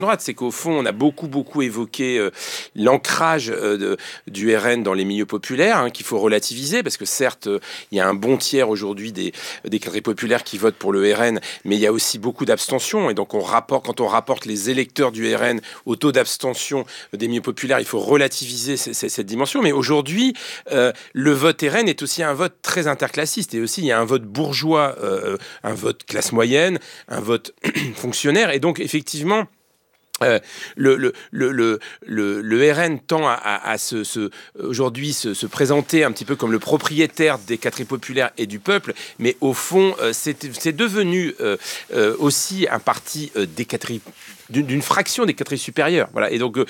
droite, c'est qu'au fond, on a beaucoup évoqué l'ancrage du RN dans les milieux populaires, qu'il faut relativiser, parce que certes, il y a un bon tiers aujourd'hui des cadres populaires qui votent pour le RN, mais il y a aussi beaucoup d'abstention, et donc quand on rapporte les électeurs du RN au taux d'abstention des milieux populaires, il faut relativiser cette dimension. Mais aujourd'hui, le vote RN est aussi un vote très interclassiste, et aussi il y a un vote bourgeois, un vote classe moyenne, un vote fonctionnaire, et donc effectivement, le RN tend à aujourd'hui se présenter un petit peu comme le propriétaire des quatriers populaires et du peuple, mais au fond, c'est devenu aussi un parti des quatriers, d'une fraction des quatriers supérieurs. Voilà.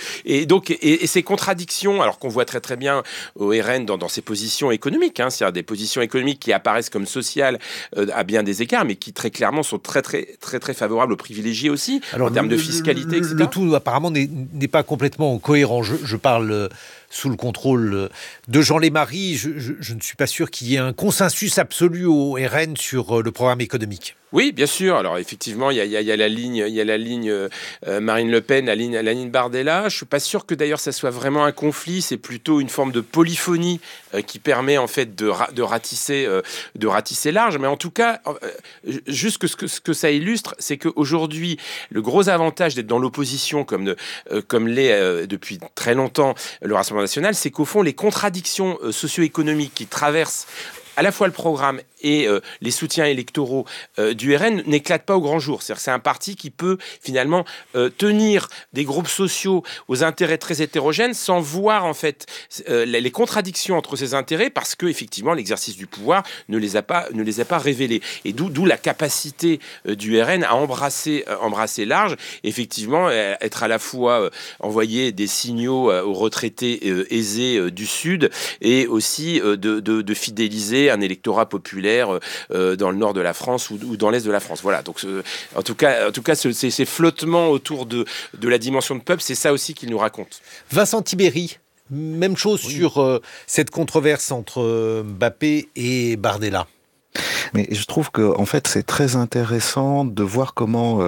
Et ces contradictions, alors qu'on voit très bien au RN dans ses positions économiques, c'est-à-dire des positions économiques qui apparaissent comme sociales à bien des égards, mais qui très clairement sont très favorables aux privilégiés aussi, alors, en termes de fiscalité, etc. Le tout apparemment n'est pas complètement cohérent. Je parle sous le contrôle de Jean Lémarie. Je ne suis pas sûr qu'il y ait un consensus absolu au RN sur le programme économique. Oui, bien sûr. Alors effectivement, il y a la ligne Marine Le Pen, la ligne Bardella. Je suis pas sûr que d'ailleurs ça soit vraiment un conflit. C'est plutôt une forme de polyphonie qui permet en fait de ratisser large. Mais en tout cas, juste ce que ça illustre, c'est qu'aujourd'hui, le gros avantage d'être dans l'opposition comme l'est depuis très longtemps le Rassemblement national, c'est qu'au fond, les contradictions socio-économiques qui traversent à la fois le programme et les soutiens électoraux du RN n'éclatent pas au grand jour. C'est-à-dire que c'est un parti qui peut finalement tenir des groupes sociaux aux intérêts très hétérogènes sans voir en fait les contradictions entre ces intérêts, parce que effectivement l'exercice du pouvoir ne les a pas révélés. Et d'où la capacité du RN à embrasser large, effectivement être à la fois envoyer des signaux aux retraités aisés du Sud, et aussi de fidéliser un électorat populaire dans le nord de la France ou dans l'est de la France. Voilà. Donc, en tout cas, ces flottements autour de la dimension de peuple, c'est ça aussi qu'il nous raconte. Vincent Tibéri, même chose sur cette controverse entre Mbappé et Bardella. Mais je trouve que en fait c'est très intéressant de voir comment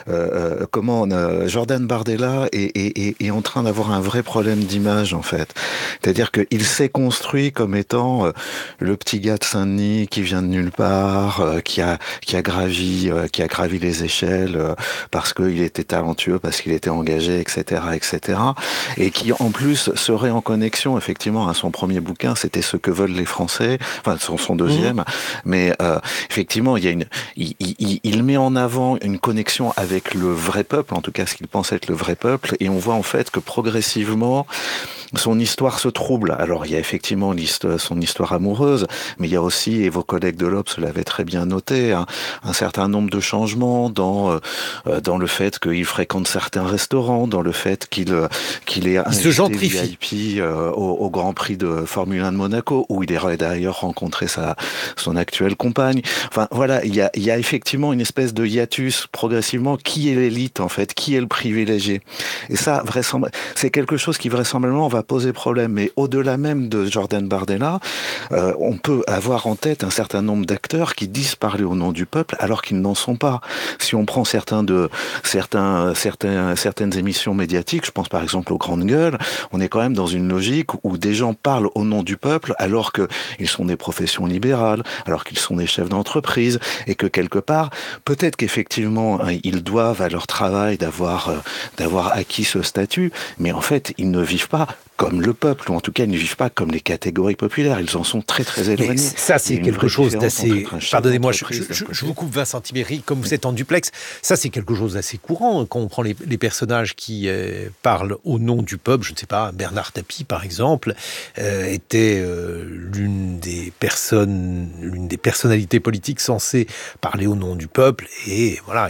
Jordan Bardella est en train d'avoir un vrai problème d'image en fait. C'est-à-dire qu'il s'est construit comme étant le petit gars de Saint-Denis qui vient de nulle part, qui a gravi les échelles parce qu'il était talentueux, parce qu'il était engagé, etc., et qui en plus serait en connexion effectivement à son premier bouquin, c'était Ce que veulent les Français, enfin son deuxième. Mais effectivement, il met en avant une connexion avec le vrai peuple, en tout cas ce qu'il pense être le vrai peuple, et on voit en fait que progressivement son histoire se trouble. Alors il y a effectivement son histoire amoureuse, mais il y a aussi, et vos collègues de l'Obs l'avaient très bien noté, un certain nombre de changements dans le fait qu'il fréquente certains restaurants, dans le fait qu'il est invité VIP au Grand Prix de Formule 1 de Monaco, où il aurait d'ailleurs rencontré son actuelle compagne. Enfin voilà, il y a effectivement une espèce de hiatus progressivement. Qui est l'élite en fait? Qui est le privilégié? Et ça, c'est quelque chose qui vraisemblablement va poser problème. Mais au-delà même de Jordan Bardella, on peut avoir en tête un certain nombre d'acteurs qui disent parler au nom du peuple alors qu'ils n'en sont pas. Si on prend certaines émissions médiatiques, je pense par exemple aux Grandes Gueules, on est quand même dans une logique où des gens parlent au nom du peuple alors qu'ils sont des professions libérales, alors qu'ils sont des chefs d'entreprise, et que quelque part, peut-être qu'effectivement, ils doivent à leur travail d'avoir acquis ce statut, mais en fait, ils ne vivent pas comme le peuple, ou en tout cas, ils ne vivent pas comme les catégories populaires. Ils en sont très, très éloignés. Mais ça, c'est quelque chose d'assez... Pardonnez-moi, je vous coupe, Vincent Tibéri, comme vous êtes en duplex. Ça, c'est quelque chose d'assez courant quand on prend les personnages qui parlent au nom du peuple. Je ne sais pas, Bernard Tapie, par exemple, était l'une des personnalités politiques censées parler au nom du peuple. Et voilà,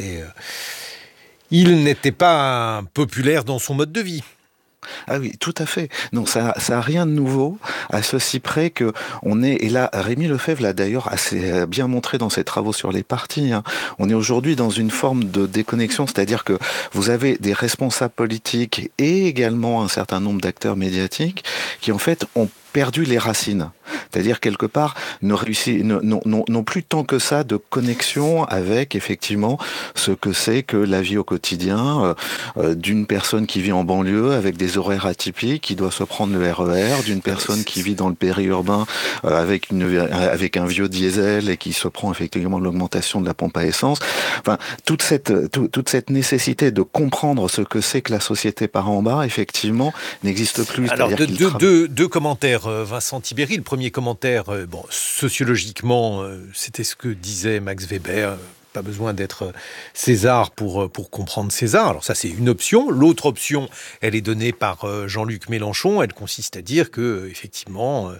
il n'était pas populaire dans son mode de vie. Ah oui, tout à fait. Non, ça a rien de nouveau, à ceci près que et là, Rémi Lefebvre l'a d'ailleurs assez bien montré dans ses travaux sur les partis, on est aujourd'hui dans une forme de déconnexion, c'est-à-dire que vous avez des responsables politiques et également un certain nombre d'acteurs médiatiques qui, en fait, ont perdu les racines. C'est-à-dire, quelque part, n'ont plus tant que ça de connexion avec, effectivement, ce que c'est que la vie au quotidien d'une personne qui vit en banlieue avec des horaires atypiques, qui doit se prendre le RER, d'une personne qui vit dans le périurbain avec un vieux diesel et qui se prend effectivement l'augmentation de la pompe à essence. Enfin, toute cette nécessité de comprendre ce que c'est que la société par en bas, effectivement, n'existe plus. Alors, deux commentaires, Vincent Tibéri. Le premier commentaire, sociologiquement, c'était ce que disait Max Weber. Pas besoin d'être César pour comprendre César. Alors ça, c'est une option. L'autre option, elle est donnée par Jean-Luc Mélenchon. Elle consiste à dire que, effectivement,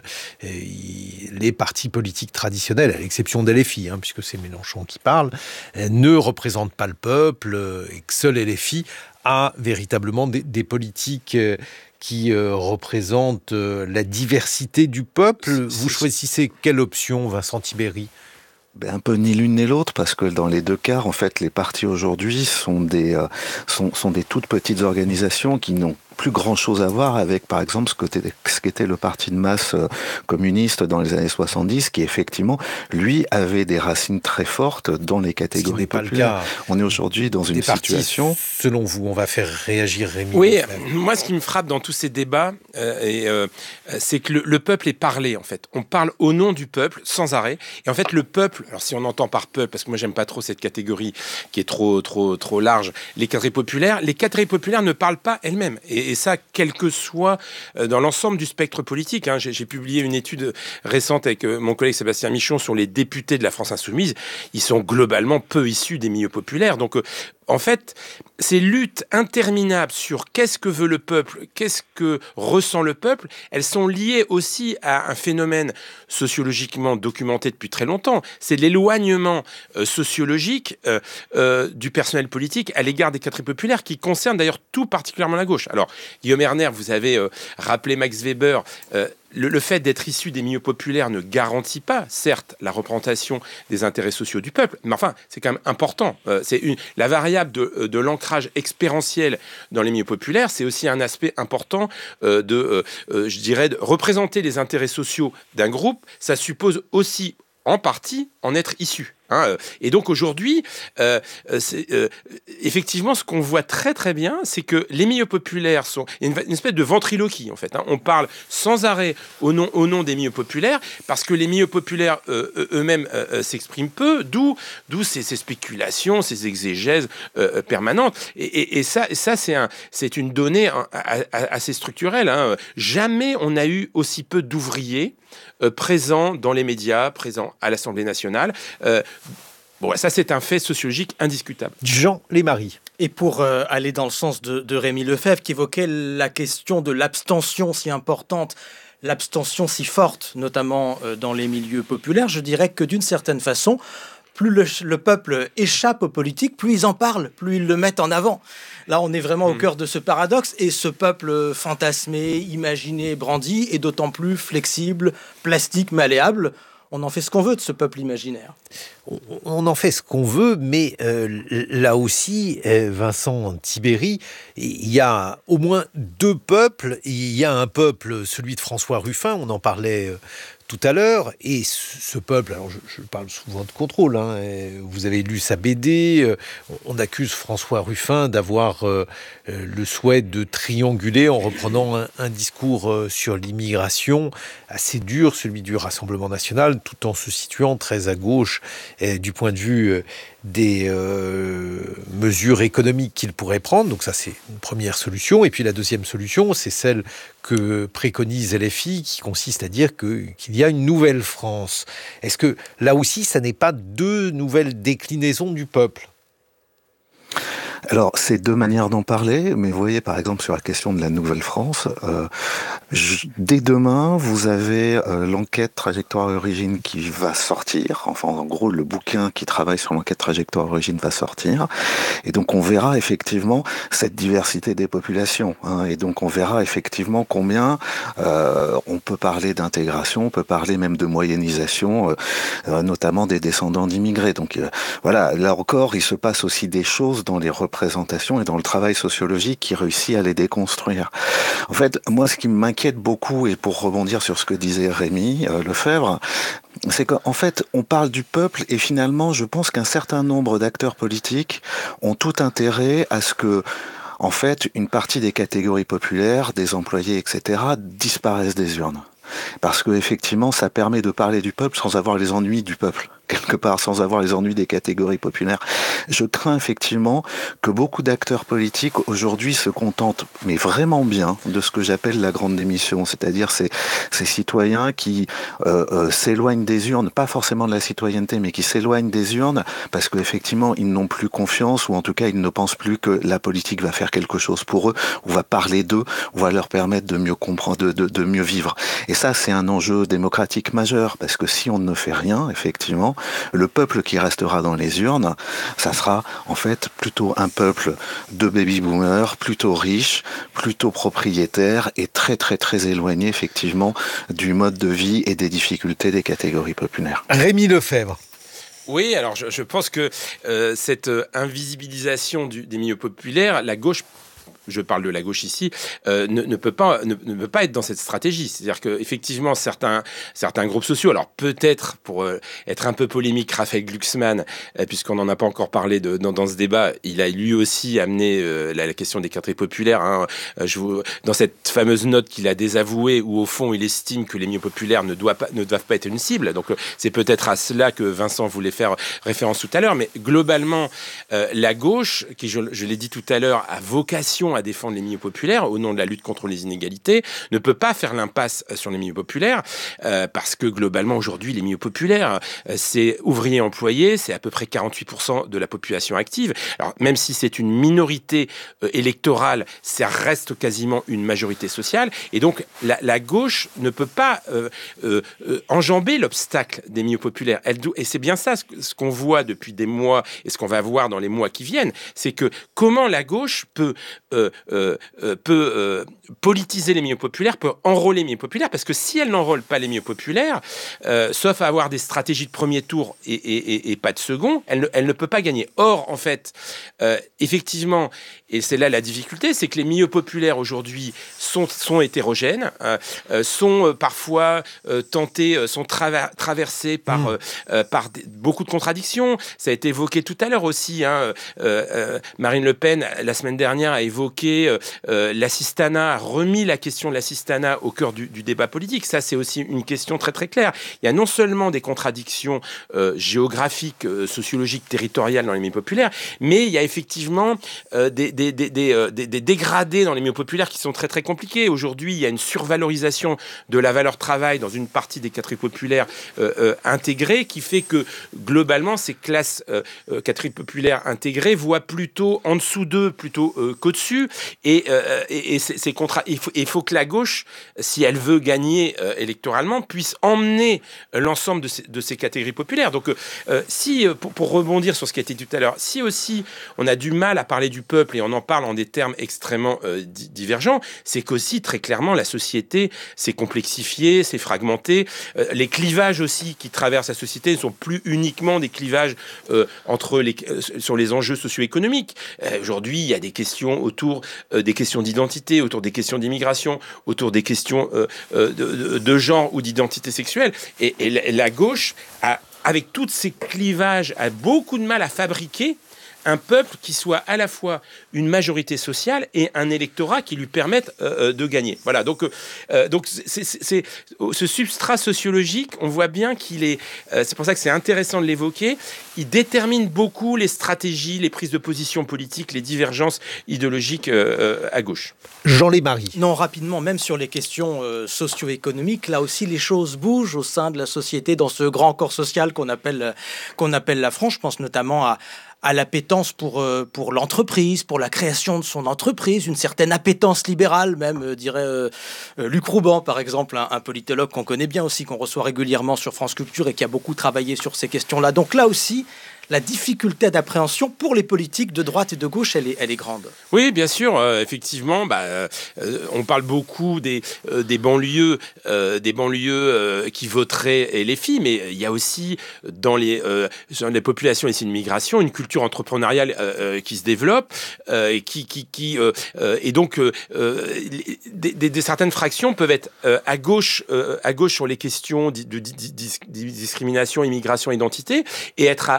les partis politiques traditionnels, à l'exception d'LFI, puisque c'est Mélenchon qui parle, ne représentent pas le peuple et que seul LFI a véritablement des politiques qui représentent la diversité du peuple. Vous choisissez quelle option, Vincent Tibéri ? Un peu ni l'une ni l'autre, parce que dans les deux cas, en fait, les partis aujourd'hui sont des toutes petites organisations qui n'ont plus grand-chose à voir avec, par exemple, ce qu'était le parti de masse communiste dans les années 70, qui effectivement, lui, avait des racines très fortes dans les catégories populaires. On est aujourd'hui dans une situation... Selon vous, on va faire réagir Rémi. Oui, moi, ce qui me frappe dans tous ces débats, c'est que le peuple est parlé, en fait. On parle au nom du peuple, sans arrêt. Et en fait, le peuple, alors si on entend par peuple, parce que moi, j'aime pas trop cette catégorie qui est trop large, les catégories populaires ne parlent pas elles-mêmes. Et ça, quel que soit dans l'ensemble du spectre politique. J'ai publié une étude récente avec mon collègue Sébastien Michon sur les députés de la France Insoumise. Ils sont globalement peu issus des milieux populaires. Donc, en fait, ces luttes interminables sur qu'est-ce que veut le peuple, qu'est-ce que ressent le peuple, elles sont liées aussi à un phénomène sociologiquement documenté depuis très longtemps. C'est l'éloignement sociologique du personnel politique à l'égard des catégories populaires, qui concerne d'ailleurs tout particulièrement la gauche. Alors, Guillaume Erner, vous avez rappelé Max Weber. Le fait d'être issu des milieux populaires ne garantit pas, certes, la représentation des intérêts sociaux du peuple, mais enfin, c'est quand même important. La variable de l'ancrage expérientiel dans les milieux populaires, c'est aussi un aspect important de représenter les intérêts sociaux d'un groupe. Ça suppose aussi, en partie, en être issu. Et donc aujourd'hui, effectivement, ce qu'on voit très très bien, c'est que les milieux populaires sont une espèce de ventriloquie en fait. On parle sans arrêt au nom des milieux populaires, parce que les milieux populaires eux-mêmes s'expriment peu, d'où ces spéculations, ces exégèses permanentes. Et ça c'est une donnée assez structurelle. Jamais on n'a eu aussi peu d'ouvriers présents dans les médias, présents à l'Assemblée nationale. Ça, c'est un fait sociologique indiscutable. Jean Lémarie. Et pour aller dans le sens de Rémi Lefebvre, qui évoquait la question de l'abstention si importante, l'abstention si forte, notamment dans les milieux populaires, je dirais que d'une certaine façon, plus le peuple échappe aux politiques, plus ils en parlent, plus ils le mettent en avant. Là, on est vraiment au cœur de ce paradoxe, et ce peuple fantasmé, imaginé, brandi, est d'autant plus flexible, plastique, malléable. On en fait ce qu'on veut de ce peuple imaginaire. On en fait ce qu'on veut, mais là aussi, Vincent Tibéri, il y a au moins deux peuples. Il y a un peuple, celui de François Ruffin, on en parlait tout à l'heure, et ce peuple, alors je parle souvent de contrôle, vous avez lu sa BD, on accuse François Ruffin d'avoir le souhait de trianguler en reprenant un discours sur l'immigration assez dur, celui du Rassemblement national, tout en se situant très à gauche du point de vue des mesures économiques qu'il pourrait prendre. Donc ça, c'est une première solution. Et puis la deuxième solution, c'est celle que préconise LFI, qui consiste à dire qu'il y a une nouvelle France. Est-ce que là aussi, ça n'est pas deux nouvelles déclinaisons du peuple ? Alors, c'est deux manières d'en parler, mais vous voyez, par exemple, sur la question de la Nouvelle-France, dès demain, vous avez l'enquête Trajectoire Origine qui va sortir. Enfin, en gros, le bouquin qui travaille sur l'enquête Trajectoire Origine va sortir. Et donc, on verra effectivement cette diversité des populations. Et donc, on verra effectivement combien on peut parler d'intégration, on peut parler même de moyennisation, notamment des descendants d'immigrés. Donc, voilà, là encore, il se passe aussi des choses dans les représentations représentation et dans le travail sociologique qui réussit à les déconstruire. En fait, moi, ce qui m'inquiète beaucoup, et pour rebondir sur ce que disait Rémi Lefebvre, c'est qu'en fait, on parle du peuple et finalement, je pense qu'un certain nombre d'acteurs politiques ont tout intérêt à ce que, en fait, une partie des catégories populaires, des employés, etc., disparaissent des urnes. Parce que effectivement, ça permet de parler du peuple sans avoir les ennuis du peuple, quelque part, sans avoir les ennuis des catégories populaires. Je crains effectivement que beaucoup d'acteurs politiques aujourd'hui se contentent, mais vraiment bien, de ce que j'appelle la grande démission, c'est-à-dire ces citoyens qui s'éloignent des urnes, pas forcément de la citoyenneté, mais qui s'éloignent des urnes parce qu'effectivement, ils n'ont plus confiance, ou en tout cas, ils ne pensent plus que la politique va faire quelque chose pour eux, on va parler d'eux, on va leur permettre de mieux comprendre, de mieux vivre. Et ça, c'est un enjeu démocratique majeur, parce que si on ne fait rien, effectivement, le peuple qui restera dans les urnes, ça sera en fait plutôt un peuple de baby-boomers, plutôt riche, plutôt propriétaire et très très très éloigné effectivement du mode de vie et des difficultés des catégories populaires. Rémi Lefebvre. Oui, alors je pense que cette invisibilisation des milieux populaires, la gauche, je parle de la gauche ici, ne peut pas être dans cette stratégie. C'est-à-dire qu'effectivement, certains groupes sociaux, alors peut-être pour être un peu polémique, Raphaël Glucksmann, puisqu'on n'en a pas encore parlé dans ce débat, il a lui aussi amené la question des catégories populaires. Hein. Dans cette fameuse note qu'il a désavouée, où au fond il estime que les milieux populaires ne doivent pas être une cible. Donc c'est peut-être à cela que Vincent voulait faire référence tout à l'heure. Mais globalement, la gauche, qui je l'ai dit tout à l'heure, a vocation à défendre les milieux populaires au nom de la lutte contre les inégalités, ne peut pas faire l'impasse sur les milieux populaires parce que globalement aujourd'hui les milieux populaires c'est ouvriers employés, c'est à peu près 48% de la population active. Alors même si c'est une minorité électorale, ça reste quasiment une majorité sociale et donc la gauche ne peut pas enjamber l'obstacle des milieux populaires. Et c'est bien ça ce qu'on voit depuis des mois et ce qu'on va voir dans les mois qui viennent, c'est que comment la gauche peut politiser les milieux populaires, peut enrôler les milieux populaires, parce que si elle n'enrôle pas les milieux populaires, sauf à avoir des stratégies de premier tour et pas de second, elle ne peut pas gagner. Or, en fait, effectivement, et c'est là la difficulté, c'est que les milieux populaires aujourd'hui sont hétérogènes, sont parfois tentés, sont traversés par beaucoup de contradictions. Ça a été évoqué tout à l'heure aussi. Marine Le Pen, la semaine dernière, a évoqué l'assistanat, a remis la question de l'assistanat au cœur du débat politique. Ça, c'est aussi une question très très claire. Il y a non seulement des contradictions géographiques, sociologiques, territoriales dans les milieux populaires, mais il y a effectivement des dégradés dans les milieux populaires qui sont très très compliqués. Aujourd'hui, il y a une survalorisation de la valeur travail dans une partie des catégories populaires intégrées qui fait que globalement, ces classes catégories populaires intégrées voient plutôt en dessous d'eux plutôt qu'au-dessus. Et il faut que la gauche, si elle veut gagner électoralement, puisse emmener l'ensemble de ces catégories populaires. Donc, pour rebondir sur ce qui a été dit tout à l'heure, si aussi on a du mal à parler du peuple et on en parle en des termes extrêmement divergents, c'est qu'aussi, très clairement, la société s'est complexifiée, s'est fragmentée. Les clivages aussi qui traversent la société ne sont plus uniquement des clivages sur les enjeux socio-économiques. Aujourd'hui, il y a des questions autour des questions d'identité, autour des questions d'immigration, autour des questions de genre ou d'identité sexuelle. Et la gauche, avec tous ces clivages, a beaucoup de mal à fabriquer un peuple qui soit à la fois une majorité sociale et un électorat qui lui permette de gagner. Voilà, donc ce substrat sociologique, on voit bien qu'il est... c'est pour ça que c'est intéressant de l'évoquer. Il détermine beaucoup les stratégies, les prises de position politiques, les divergences idéologiques à gauche. Jean Lémarie. Non, rapidement, même sur les questions socio-économiques, là aussi les choses bougent au sein de la société, dans ce grand corps social qu'on appelle la France. Je pense notamment à l'appétence pour l'entreprise, pour la création de son entreprise, une certaine appétence libérale même, dirait Luc Rouban, par exemple, un politologue qu'on connaît bien aussi, qu'on reçoit régulièrement sur France Culture et qui a beaucoup travaillé sur ces questions-là. Donc là aussi, la difficulté d'appréhension pour les politiques de droite et de gauche, elle est grande. Oui, bien sûr, effectivement, on parle beaucoup des banlieues qui voteraient LFI, mais il y a aussi dans les populations issues de migration une culture entrepreneuriale qui se développe, et donc certaines fractions peuvent être à gauche sur les questions de discrimination, immigration, identité, et être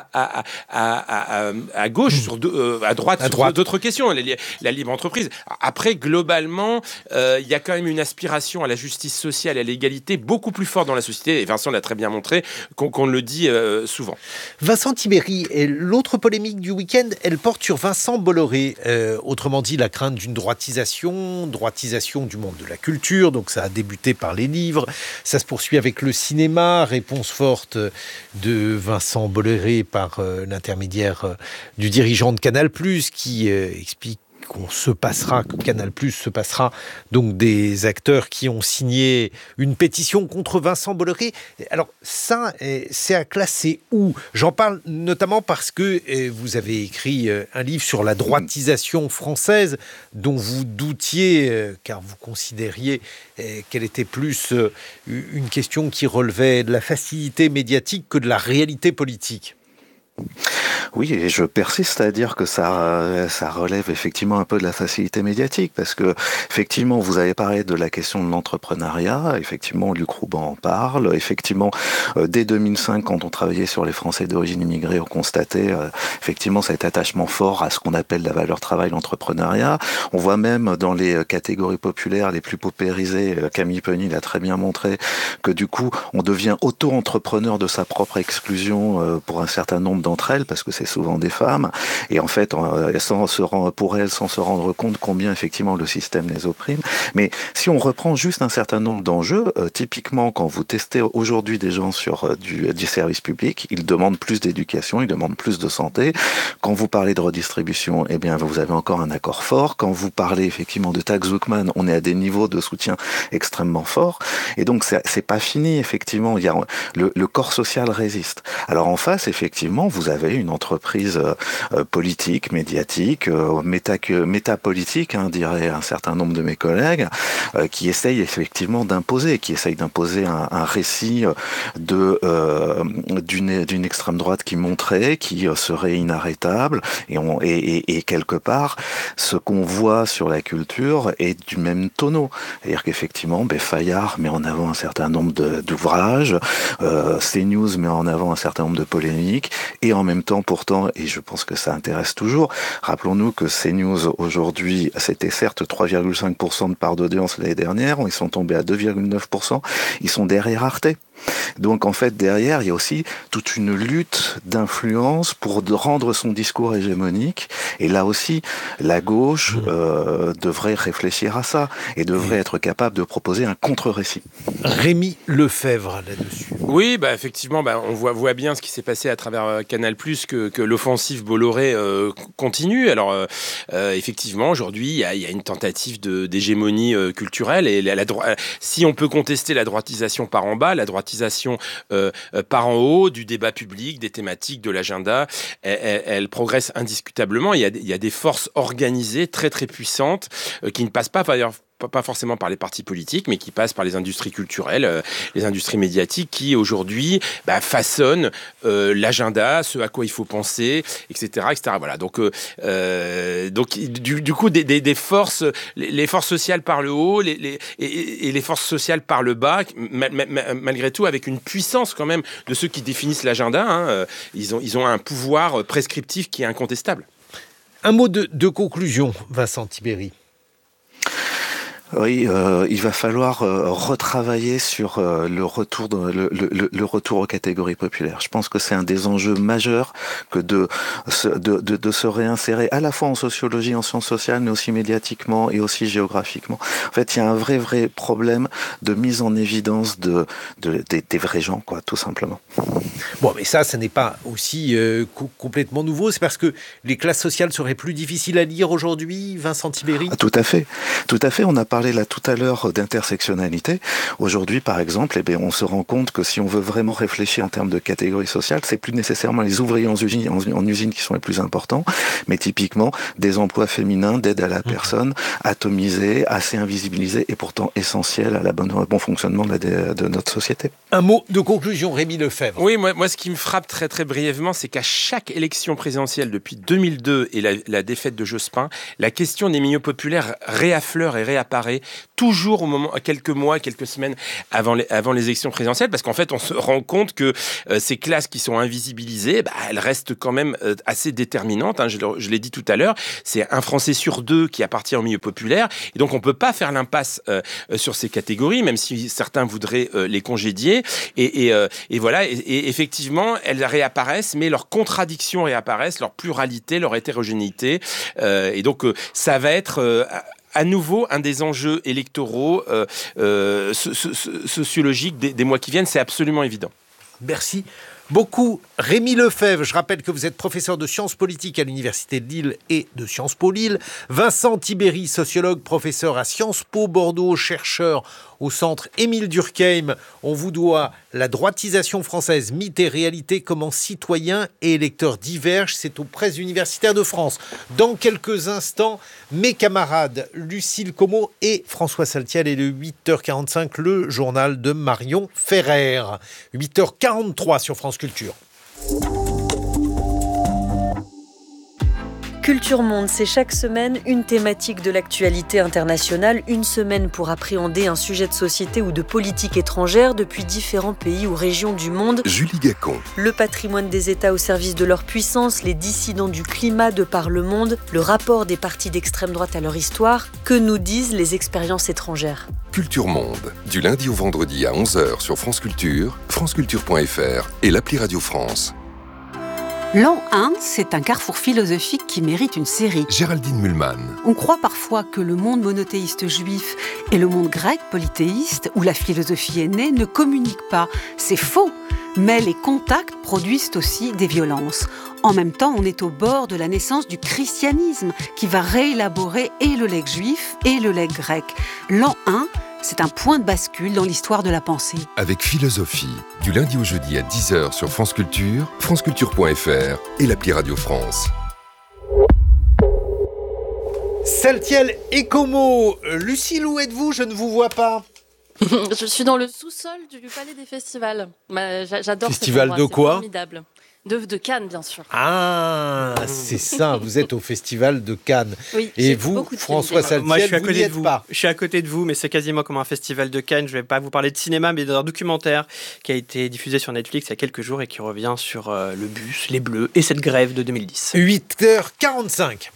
à gauche à droite sur d'autres questions, la libre entreprise. Après, globalement, il y a quand même une aspiration à la justice sociale et à l'égalité beaucoup plus forte dans la société, et Vincent l'a très bien montré, qu'on le dit souvent. Vincent Tibéri, et l'autre polémique du week-end, elle porte sur Vincent Bolloré, autrement dit la crainte d'une droitisation du monde de la culture, donc ça a débuté par les livres, ça se poursuit avec le cinéma, réponse forte de Vincent Bolloré par l'intermédiaire du dirigeant de Canal+, qui explique que Canal+ se passera donc des acteurs qui ont signé une pétition contre Vincent Bolloré. Alors ça, c'est à classer où ? J'en parle notamment parce que vous avez écrit un livre sur la droitisation française dont vous doutiez, car vous considériez qu'elle était plus une question qui relevait de la facilité médiatique que de la réalité politique. Oui, et je persiste à dire que ça relève effectivement un peu de la facilité médiatique, parce que effectivement, vous avez parlé de la question de l'entrepreneuriat. Effectivement, Luc Rouban en parle. Effectivement, dès 2005, quand on travaillait sur les Français d'origine immigrée, on constatait effectivement cet attachement fort à ce qu'on appelle la valeur travail, l'entrepreneuriat. On voit même dans les catégories populaires les plus paupérisées, Camille Penny l'a très bien montré, que du coup, on devient auto-entrepreneur de sa propre exclusion pour un certain nombre d'entre elles, parce que c'est souvent des femmes, et en fait, sans se rendre compte combien effectivement le système les opprime. Mais si on reprend juste un certain nombre d'enjeux, typiquement quand vous testez aujourd'hui des gens sur du service public, ils demandent plus d'éducation, ils demandent plus de santé. Quand vous parlez de redistribution, eh bien vous avez encore un accord fort. Quand vous parlez effectivement de taxe Zuckman, on est à des niveaux de soutien extrêmement forts. Et donc c'est pas fini, effectivement. Il y a le corps social résiste. Alors en face, effectivement, vous avez une entreprise politique, médiatique, métapolitique, dirait un certain nombre de mes collègues, qui essaye effectivement d'imposer, un récit d'une extrême droite qui monterait, qui serait inarrêtable, et quelque part, ce qu'on voit sur la culture est du même tonneau. C'est-à-dire qu'effectivement, Fayard met en avant un certain nombre d'ouvrages, CNews met en avant un certain nombre de polémiques, et en même temps, pourtant, et je pense que ça intéresse toujours, rappelons-nous que CNews, aujourd'hui, c'était certes 3,5% de part d'audience l'année dernière, ils sont tombés à 2,9%, ils sont derrière Arte. Donc en fait derrière il y a aussi toute une lutte d'influence pour rendre son discours hégémonique, et là aussi la gauche devrait réfléchir à ça et devrait être capable de proposer un contre-récit. Rémi Lefebvre là-dessus. Oui, effectivement, on voit bien ce qui s'est passé à travers Canal+, que l'offensive Bolloré continue. Alors effectivement aujourd'hui il y a une tentative d'hégémonie culturelle, et si on peut contester la droitisation par en bas, la droitisation par en haut du débat public, des thématiques, de l'agenda, elle progresse indiscutablement. Il y a des forces organisées très très puissantes qui ne passent pas forcément par les partis politiques, mais qui passent par les industries culturelles, les industries médiatiques, qui aujourd'hui façonnent l'agenda, ce à quoi il faut penser, etc., etc. Voilà. Donc du coup, des forces, les forces sociales par le haut, et les forces sociales par le bas, malgré tout, avec une puissance quand même de ceux qui définissent l'agenda. Ils ont un pouvoir prescriptif qui est incontestable. Un mot de conclusion, Vincent Tibéri. Oui, il va falloir retravailler sur le retour aux catégories populaires. Je pense que c'est un des enjeux majeurs que de se réinsérer à la fois en sociologie, en sciences sociales, mais aussi médiatiquement et aussi géographiquement. En fait, il y a un vrai problème de mise en évidence des vrais gens, tout simplement. Bon, mais ça n'est pas aussi complètement nouveau. C'est parce que les classes sociales seraient plus difficiles à lire aujourd'hui, Vincent Tibéri ? Tout à fait. On a parlé parlait là tout à l'heure d'intersectionnalité. Aujourd'hui, par exemple, on se rend compte que si on veut vraiment réfléchir en termes de catégories sociales, c'est plus nécessairement les ouvriers en usine qui sont les plus importants, mais typiquement des emplois féminins d'aide à la personne, atomisés, assez invisibilisés et pourtant essentiels à au bon fonctionnement de notre société. Un mot de conclusion, Rémi Lefebvre. Oui, moi ce qui me frappe très très brièvement, c'est qu'à chaque élection présidentielle depuis 2002 et la défaite de Jospin, la question des milieux populaires réaffleure et réapparaît toujours quelques mois, quelques semaines avant les élections présidentielles, parce qu'en fait on se rend compte que ces classes qui sont invisibilisées, elles restent quand même assez déterminantes. Je l'ai dit tout à l'heure, c'est un Français sur deux qui appartient au milieu populaire, et donc on peut pas faire l'impasse sur ces catégories, même si certains voudraient les congédier. Et voilà, et effectivement, elles réapparaissent, mais leurs contradictions réapparaissent, leur pluralité, leur hétérogénéité. Et donc, ça va être à nouveau un des enjeux électoraux sociologiques des mois qui viennent. C'est absolument évident. Merci beaucoup. Rémi Lefebvre, je rappelle que vous êtes professeur de sciences politiques à l'Université de Lille et de Sciences Po Lille. Vincent Tibéri, sociologue, professeur à Sciences Po Bordeaux, chercheur au centre Émile Durkheim. On vous doit La droitisation française, mythe et réalité, comment citoyens et électeurs divergent. C'est aux presses universitaires de France. Dans quelques instants, mes camarades Lucille Como et François Saltiel, et le 8h45, le journal de Marion Ferrer. 8h43 sur France Culture. Culture Monde, c'est chaque semaine une thématique de l'actualité internationale, une semaine pour appréhender un sujet de société ou de politique étrangère depuis différents pays ou régions du monde. Julie Gacon. Le patrimoine des États au service de leur puissance, les dissidents du climat de par le monde, le rapport des partis d'extrême droite à leur histoire, que nous disent les expériences étrangères. Culture Monde, du lundi au vendredi à 11h sur France Culture, franceculture.fr et l'appli Radio France. L'an 1, c'est un carrefour philosophique qui mérite une série. Géraldine Mühlmann. On croit parfois que le monde monothéiste juif et le monde grec polythéiste, où la philosophie est née, ne communiquent pas. C'est faux, mais les contacts produisent aussi des violences. En même temps, on est au bord de la naissance du christianisme, qui va réélaborer et le legs juif et le legs grec. L'an 1, c'est un point de bascule dans l'histoire de la pensée. Avec Philosophie, du lundi au jeudi à 10h sur France Culture, franceculture.fr et l'appli Radio France. Saltiel et Como. Lucille, où êtes-vous ? Je ne vous vois pas. Je suis dans le sous-sol du Palais des Festivals. J'adore Festival cet endroit, de quoi ? c'est formidable. De Cannes, bien sûr. Ah, c'est ça, vous êtes au Festival de Cannes. Oui, et vous, François Saltiel, moi, je suis à côté vous n'y de vous. êtes pas. Je suis à côté de vous, mais c'est quasiment comme un festival de Cannes. Je ne vais pas vous parler de cinéma, mais d'un documentaire qui a été diffusé sur Netflix il y a quelques jours et qui revient sur le bus, les Bleus et cette grève de 2010. 8h45.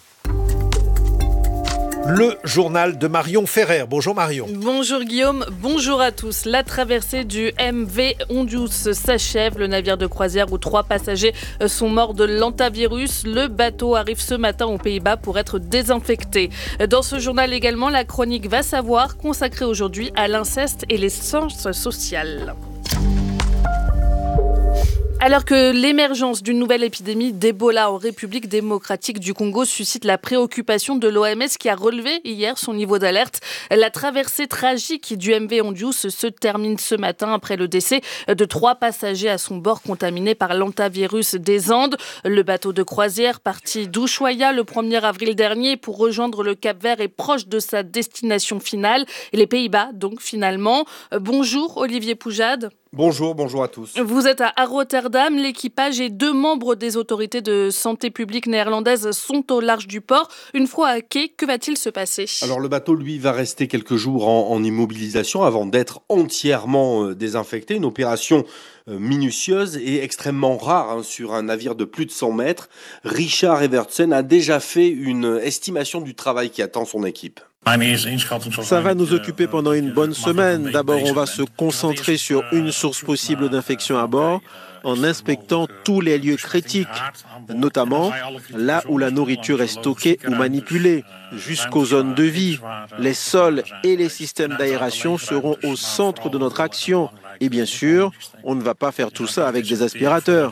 Le journal de Marion Ferrer. Bonjour Marion. Bonjour Guillaume, bonjour à tous. La traversée du MV Ondius s'achève. Le navire de croisière où 3 passagers sont morts de l'hantavirus. Le bateau arrive ce matin aux Pays-Bas pour être désinfecté. Dans ce journal également, la chronique Va savoir, consacrée aujourd'hui à l'inceste et les sciences sociales. Alors que l'émergence d'une nouvelle épidémie d'Ebola en République démocratique du Congo suscite la préoccupation de l'OMS qui a relevé hier son niveau d'alerte, la traversée tragique du MV Ondius se termine ce matin après le décès de 3 passagers à son bord contaminés par l'hantavirus des Andes. Le bateau de croisière parti d'Ushuaïa le 1er avril dernier pour rejoindre le Cap-Vert est proche de sa destination finale, et les Pays-Bas donc finalement. Bonjour Olivier Poujade. Bonjour à tous. Vous êtes à Rotterdam, l'équipage et 2 membres des autorités de santé publique néerlandaises sont au large du port. Une fois à quai, que va-t-il se passer ? Alors le bateau, lui, va rester quelques jours en immobilisation avant d'être entièrement désinfecté. Une opération minutieuse et extrêmement rare sur un navire de plus de 100 mètres. Richard Evertsen a déjà fait une estimation du travail qui attend son équipe. Ça va nous occuper pendant une bonne semaine. D'abord, on va se concentrer sur une source possible d'infection à bord. en inspectant tous les lieux critiques, notamment là où la nourriture est stockée ou manipulée, jusqu'aux zones de vie. Les sols et les systèmes d'aération seront au centre de notre action. Et bien sûr, on ne va pas faire tout ça avec des aspirateurs.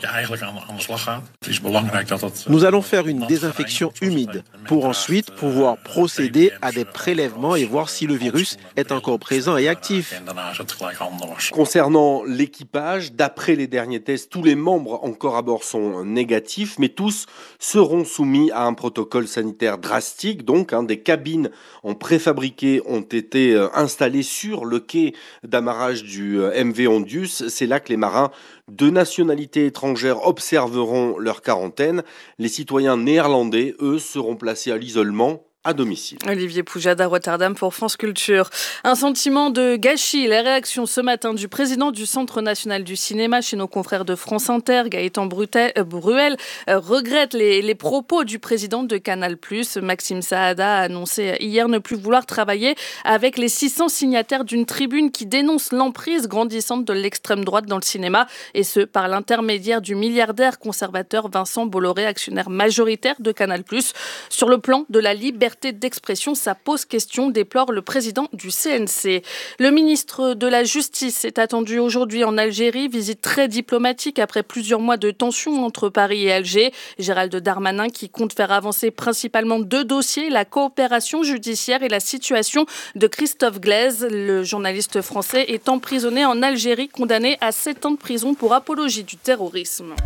Nous allons faire une désinfection humide pour ensuite pouvoir procéder à des prélèvements et voir si le virus est encore présent et actif. Concernant l'équipage, d'après les derniers tests, tous les membres encore à bord sont négatifs, mais tous seront soumis à un protocole sanitaire drastique. Donc, des cabines en préfabriqué ont été installées sur le quai d'amarrage du MV Ondius. C'est là que les marins de nationalité étrangère observeront leur quarantaine. Les citoyens néerlandais, eux, seront placés à l'isolement à domicile. Olivier Poujade à Rotterdam pour France Culture. Un sentiment de gâchis. Les réactions ce matin du président du Centre national du cinéma chez nos confrères de France Inter, Gaëtan Bruel, regrette les propos du président de Canal+. Maxime Saada a annoncé hier ne plus vouloir travailler avec les 600 signataires d'une tribune qui dénonce l'emprise grandissante de l'extrême droite dans le cinéma, et ce par l'intermédiaire du milliardaire conservateur Vincent Bolloré, actionnaire majoritaire de Canal+. Sur le plan de la liberté d'expression, ça pose question, déplore le président du CNC. Le ministre de la Justice est attendu aujourd'hui en Algérie, visite très diplomatique après plusieurs mois de tensions entre Paris et Alger. Gérald Darmanin qui compte faire avancer principalement 2 dossiers, la coopération judiciaire et la situation de Christophe Glaise. Le journaliste français est emprisonné en Algérie, condamné à 7 ans de prison pour apologie du terrorisme.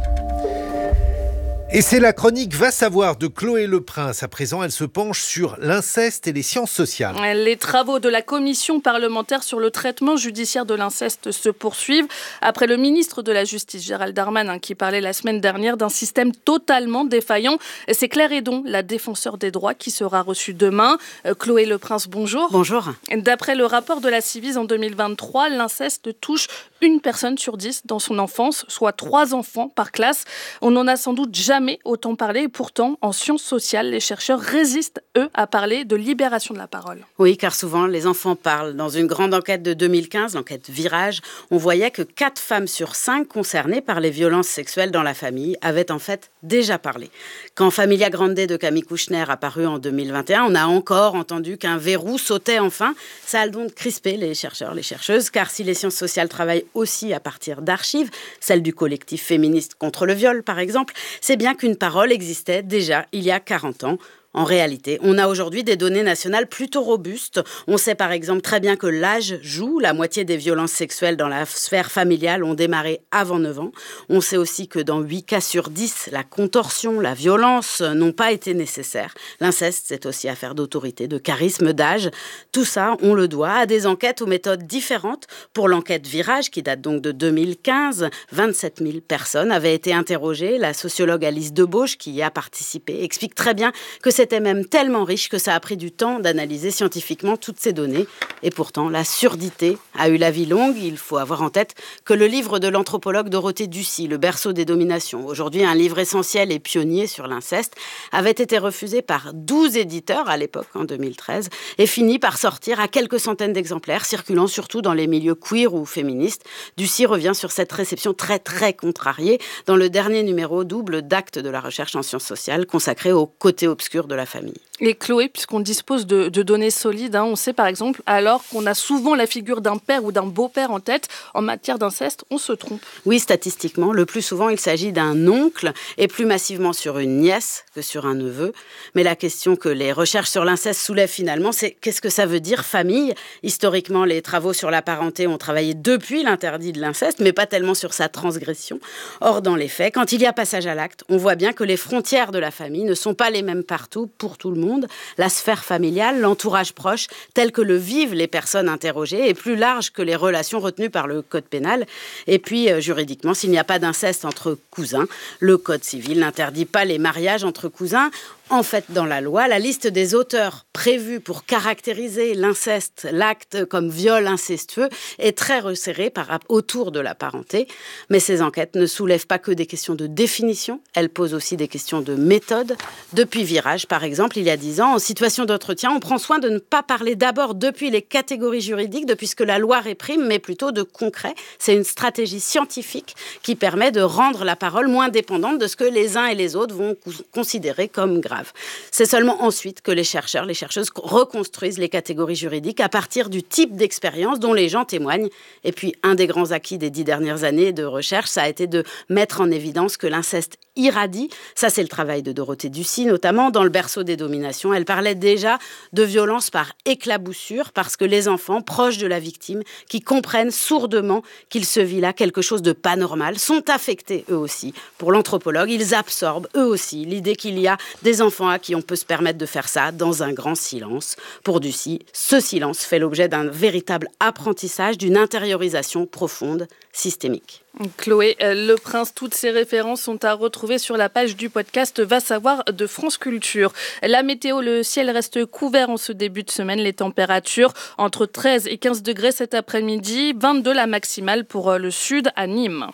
Et c'est la chronique Va savoir de Chloé Leprince. À présent, elle se penche sur l'inceste et les sciences sociales. Les travaux de la commission parlementaire sur le traitement judiciaire de l'inceste se poursuivent. Après le ministre de la Justice, Gérald Darmanin, qui parlait la semaine dernière d'un système totalement défaillant. C'est Claire Hédon, la défenseure des droits, qui sera reçue demain. Chloé Leprince, bonjour. Bonjour. D'après le rapport de la Ciivise en 2023, l'inceste touche une personne sur 10 dans son enfance, soit 3 enfants par classe. On n'en a sans doute jamais autant parlé, et pourtant, en sciences sociales, les chercheurs résistent, eux, à parler de libération de la parole. Oui, car souvent, les enfants parlent. Dans une grande enquête de 2015, l'enquête Virage, on voyait que 4 femmes sur 5 concernées par les violences sexuelles dans la famille avaient en fait déjà parlé. Quand Familia Grande de Camille Kouchner a paru en 2021, on a encore entendu qu'un verrou sautait enfin. Ça a donc crispé les chercheurs, les chercheuses, car si les sciences sociales travaillent aussi à partir d'archives, celle du collectif féministe contre le viol par exemple, c'est bien qu'une parole existait déjà il y a 40 ans. En réalité, on a aujourd'hui des données nationales plutôt robustes. On sait par exemple très bien que l'âge joue. La moitié des violences sexuelles dans la sphère familiale ont démarré avant 9 ans. On sait aussi que dans 8 cas sur 10, la contorsion, la violence n'ont pas été nécessaires. L'inceste, c'est aussi affaire d'autorité, de charisme, d'âge. Tout ça, on le doit à des enquêtes aux méthodes différentes. Pour l'enquête Virage, qui date donc de 2015, 27 000 personnes avaient été interrogées. La sociologue Alice Debauche, qui y a participé, explique très bien que c'était même tellement riche que ça a pris du temps d'analyser scientifiquement toutes ces données. Et pourtant, la surdité a eu la vie longue. Il faut avoir en tête que le livre de l'anthropologue Dorothée Ducy, Le berceau des dominations, aujourd'hui un livre essentiel et pionnier sur l'inceste, avait été refusé par 12 éditeurs à l'époque, en 2013, et fini par sortir à quelques centaines d'exemplaires, circulant surtout dans les milieux queer ou féministes. Ducy revient sur cette réception très très contrariée dans le dernier numéro double d'Actes de la recherche en sciences sociales, consacré au côté obscur de la famille. Et Chloé, puisqu'on dispose de données solides, on sait par exemple, alors qu'on a souvent la figure d'un père ou d'un beau-père en tête, en matière d'inceste, on se trompe. Oui, statistiquement, le plus souvent, il s'agit d'un oncle, et plus massivement sur une nièce que sur un neveu. Mais la question que les recherches sur l'inceste soulèvent finalement, c'est qu'est-ce que ça veut dire famille ? Historiquement, les travaux sur la parenté ont travaillé depuis l'interdit de l'inceste, mais pas tellement sur sa transgression. Or, dans les faits, quand il y a passage à l'acte, on voit bien que les frontières de la famille ne sont pas les mêmes partout, pour tout le monde. La sphère familiale, l'entourage proche, tel que le vivent les personnes interrogées, est plus large que les relations retenues par le code pénal. Et puis, juridiquement, s'il n'y a pas d'inceste entre cousins, le code civil n'interdit pas les mariages entre cousins. En fait, dans la loi, la liste des auteurs prévus pour caractériser l'inceste, l'acte comme viol incestueux, est très resserrée autour de la parenté. Mais ces enquêtes ne soulèvent pas que des questions de définition, elles posent aussi des questions de méthode. Depuis Virage, par exemple, il y a 10 ans, en situation d'entretien, on prend soin de ne pas parler d'abord depuis les catégories juridiques, depuis ce que la loi réprime, mais plutôt de concret. C'est une stratégie scientifique qui permet de rendre la parole moins dépendante de ce que les uns et les autres vont considérer comme grave. C'est seulement ensuite que les chercheurs, les chercheuses reconstruisent les catégories juridiques à partir du type d'expérience dont les gens témoignent. Et puis, un des grands acquis des 10 dernières années de recherche, ça a été de mettre en évidence que l'inceste irradie. Ça, c'est le travail de Dorothée Ducy, notamment dans Le berceau des dominations. Elle parlait déjà de violence par éclaboussure, parce que les enfants proches de la victime, qui comprennent sourdement qu'il se vit là quelque chose de pas normal, sont affectés eux aussi. Pour l'anthropologue, ils absorbent eux aussi l'idée qu'il y a des enfants à qui on peut se permettre de faire ça dans un grand silence. Pour Ducy, ce silence fait l'objet d'un véritable apprentissage, d'une intériorisation profonde, systémique. Chloé, Le Prince, toutes ces références sont à retrouver sur la page du podcast Va savoir de France Culture. La météo, le ciel reste couvert en ce début de semaine. Les températures entre 13 et 15 degrés cet après-midi, 22 la maximale pour le sud à Nîmes.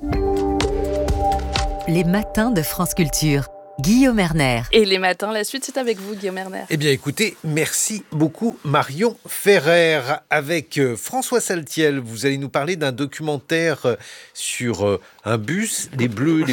Les matins de France Culture. Guillaume Erner. Et les matins, la suite, c'est avec vous, Guillaume Erner. Eh bien, écoutez, merci beaucoup, Marion Ferrer. Avec François Saltiel, vous allez nous parler d'un documentaire sur un bus, les bleus,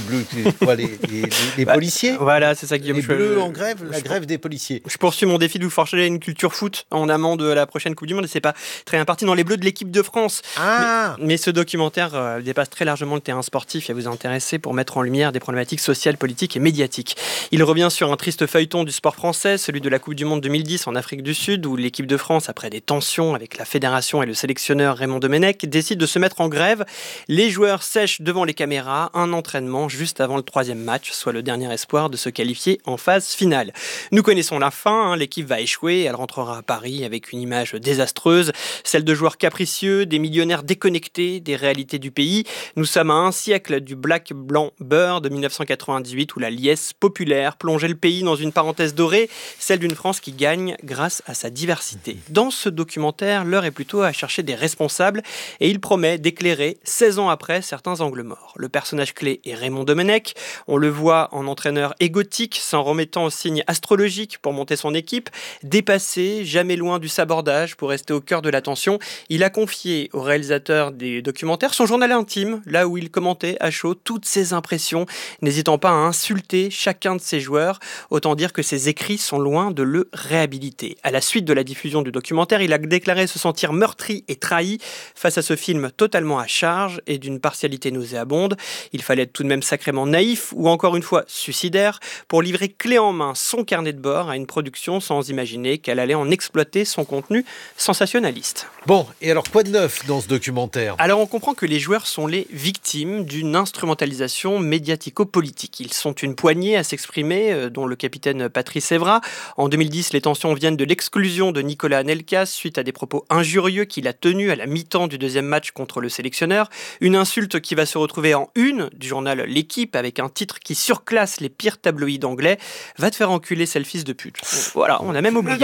les policiers. Voilà, c'est ça, Guillaume. Les bleus en grève, la grève des policiers. Je poursuis mon défi de vous forger une culture foot en amont de la prochaine Coupe du Monde. Et c'est pas très imparti dans les bleus de l'équipe de France. Mais ce documentaire dépasse très largement le terrain sportif et vous intéresser pour mettre en lumière des problématiques sociales, politiques et médiatiques. Il revient sur un triste feuilleton du sport français, celui de la Coupe du Monde 2010 en Afrique du Sud, où l'équipe de France, après des tensions avec la fédération et le sélectionneur Raymond Domenech, décide de se mettre en grève. Les joueurs sèchent devant les caméras un entraînement juste avant le 3e match, soit le dernier espoir de se qualifier en phase finale. Nous connaissons la fin, l'équipe va échouer, elle rentrera à Paris avec une image désastreuse, celle de joueurs capricieux, des millionnaires déconnectés des réalités du pays. Nous sommes à un siècle du Black Blanc Beurre de 1998, où la liesse populaire plongeait le pays dans une parenthèse dorée, celle d'une France qui gagne grâce à sa diversité. Dans ce documentaire, l'heure est plutôt à chercher des responsables et il promet d'éclairer 16 ans après certains angles morts. Le personnage clé est Raymond Domenech. On le voit en entraîneur égotique, s'en remettant aux signes astrologiques pour monter son équipe. Dépassé, jamais loin du sabordage pour rester au cœur de l'attention, il a confié au réalisateur des documentaires son journal intime, là où il commentait à chaud toutes ses impressions, n'hésitant pas à insulter chacun de ses joueurs. Autant dire que ses écrits sont loin de le réhabiliter. À la suite de la diffusion du documentaire, il a déclaré se sentir meurtri et trahi face à ce film totalement à charge et d'une partialité nauséabonde. Il fallait être tout de même sacrément naïf ou encore une fois suicidaire pour livrer clé en main son carnet de bord à une production sans imaginer qu'elle allait en exploiter son contenu sensationnaliste. Bon, et alors quoi de neuf dans ce documentaire ? Alors on comprend que les joueurs sont les victimes d'une instrumentalisation médiatico-politique. Ils sont une poignée à s'exprimer, dont le capitaine Patrice Evra. En 2010, les tensions viennent de l'exclusion de Nicolas Anelka suite à des propos injurieux qu'il a tenus à la mi-temps du 2e match contre le sélectionneur. Une insulte qui va se retrouver en une du journal L'Équipe avec un titre qui surclasse les pires tabloïds anglais. Va te faire enculer, sale fils de pute. Voilà, on a même oublié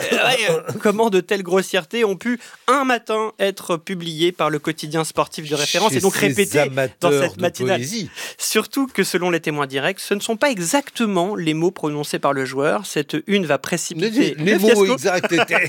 comment de telles grossièretés ont pu un matin être publiées par le quotidien sportif de référence et donc répétées dans cette matinale. Surtout que selon les témoins directs, ce ne sont pas exactement les mots prononcés par le joueur. Cette une va précipiter les mots exacts.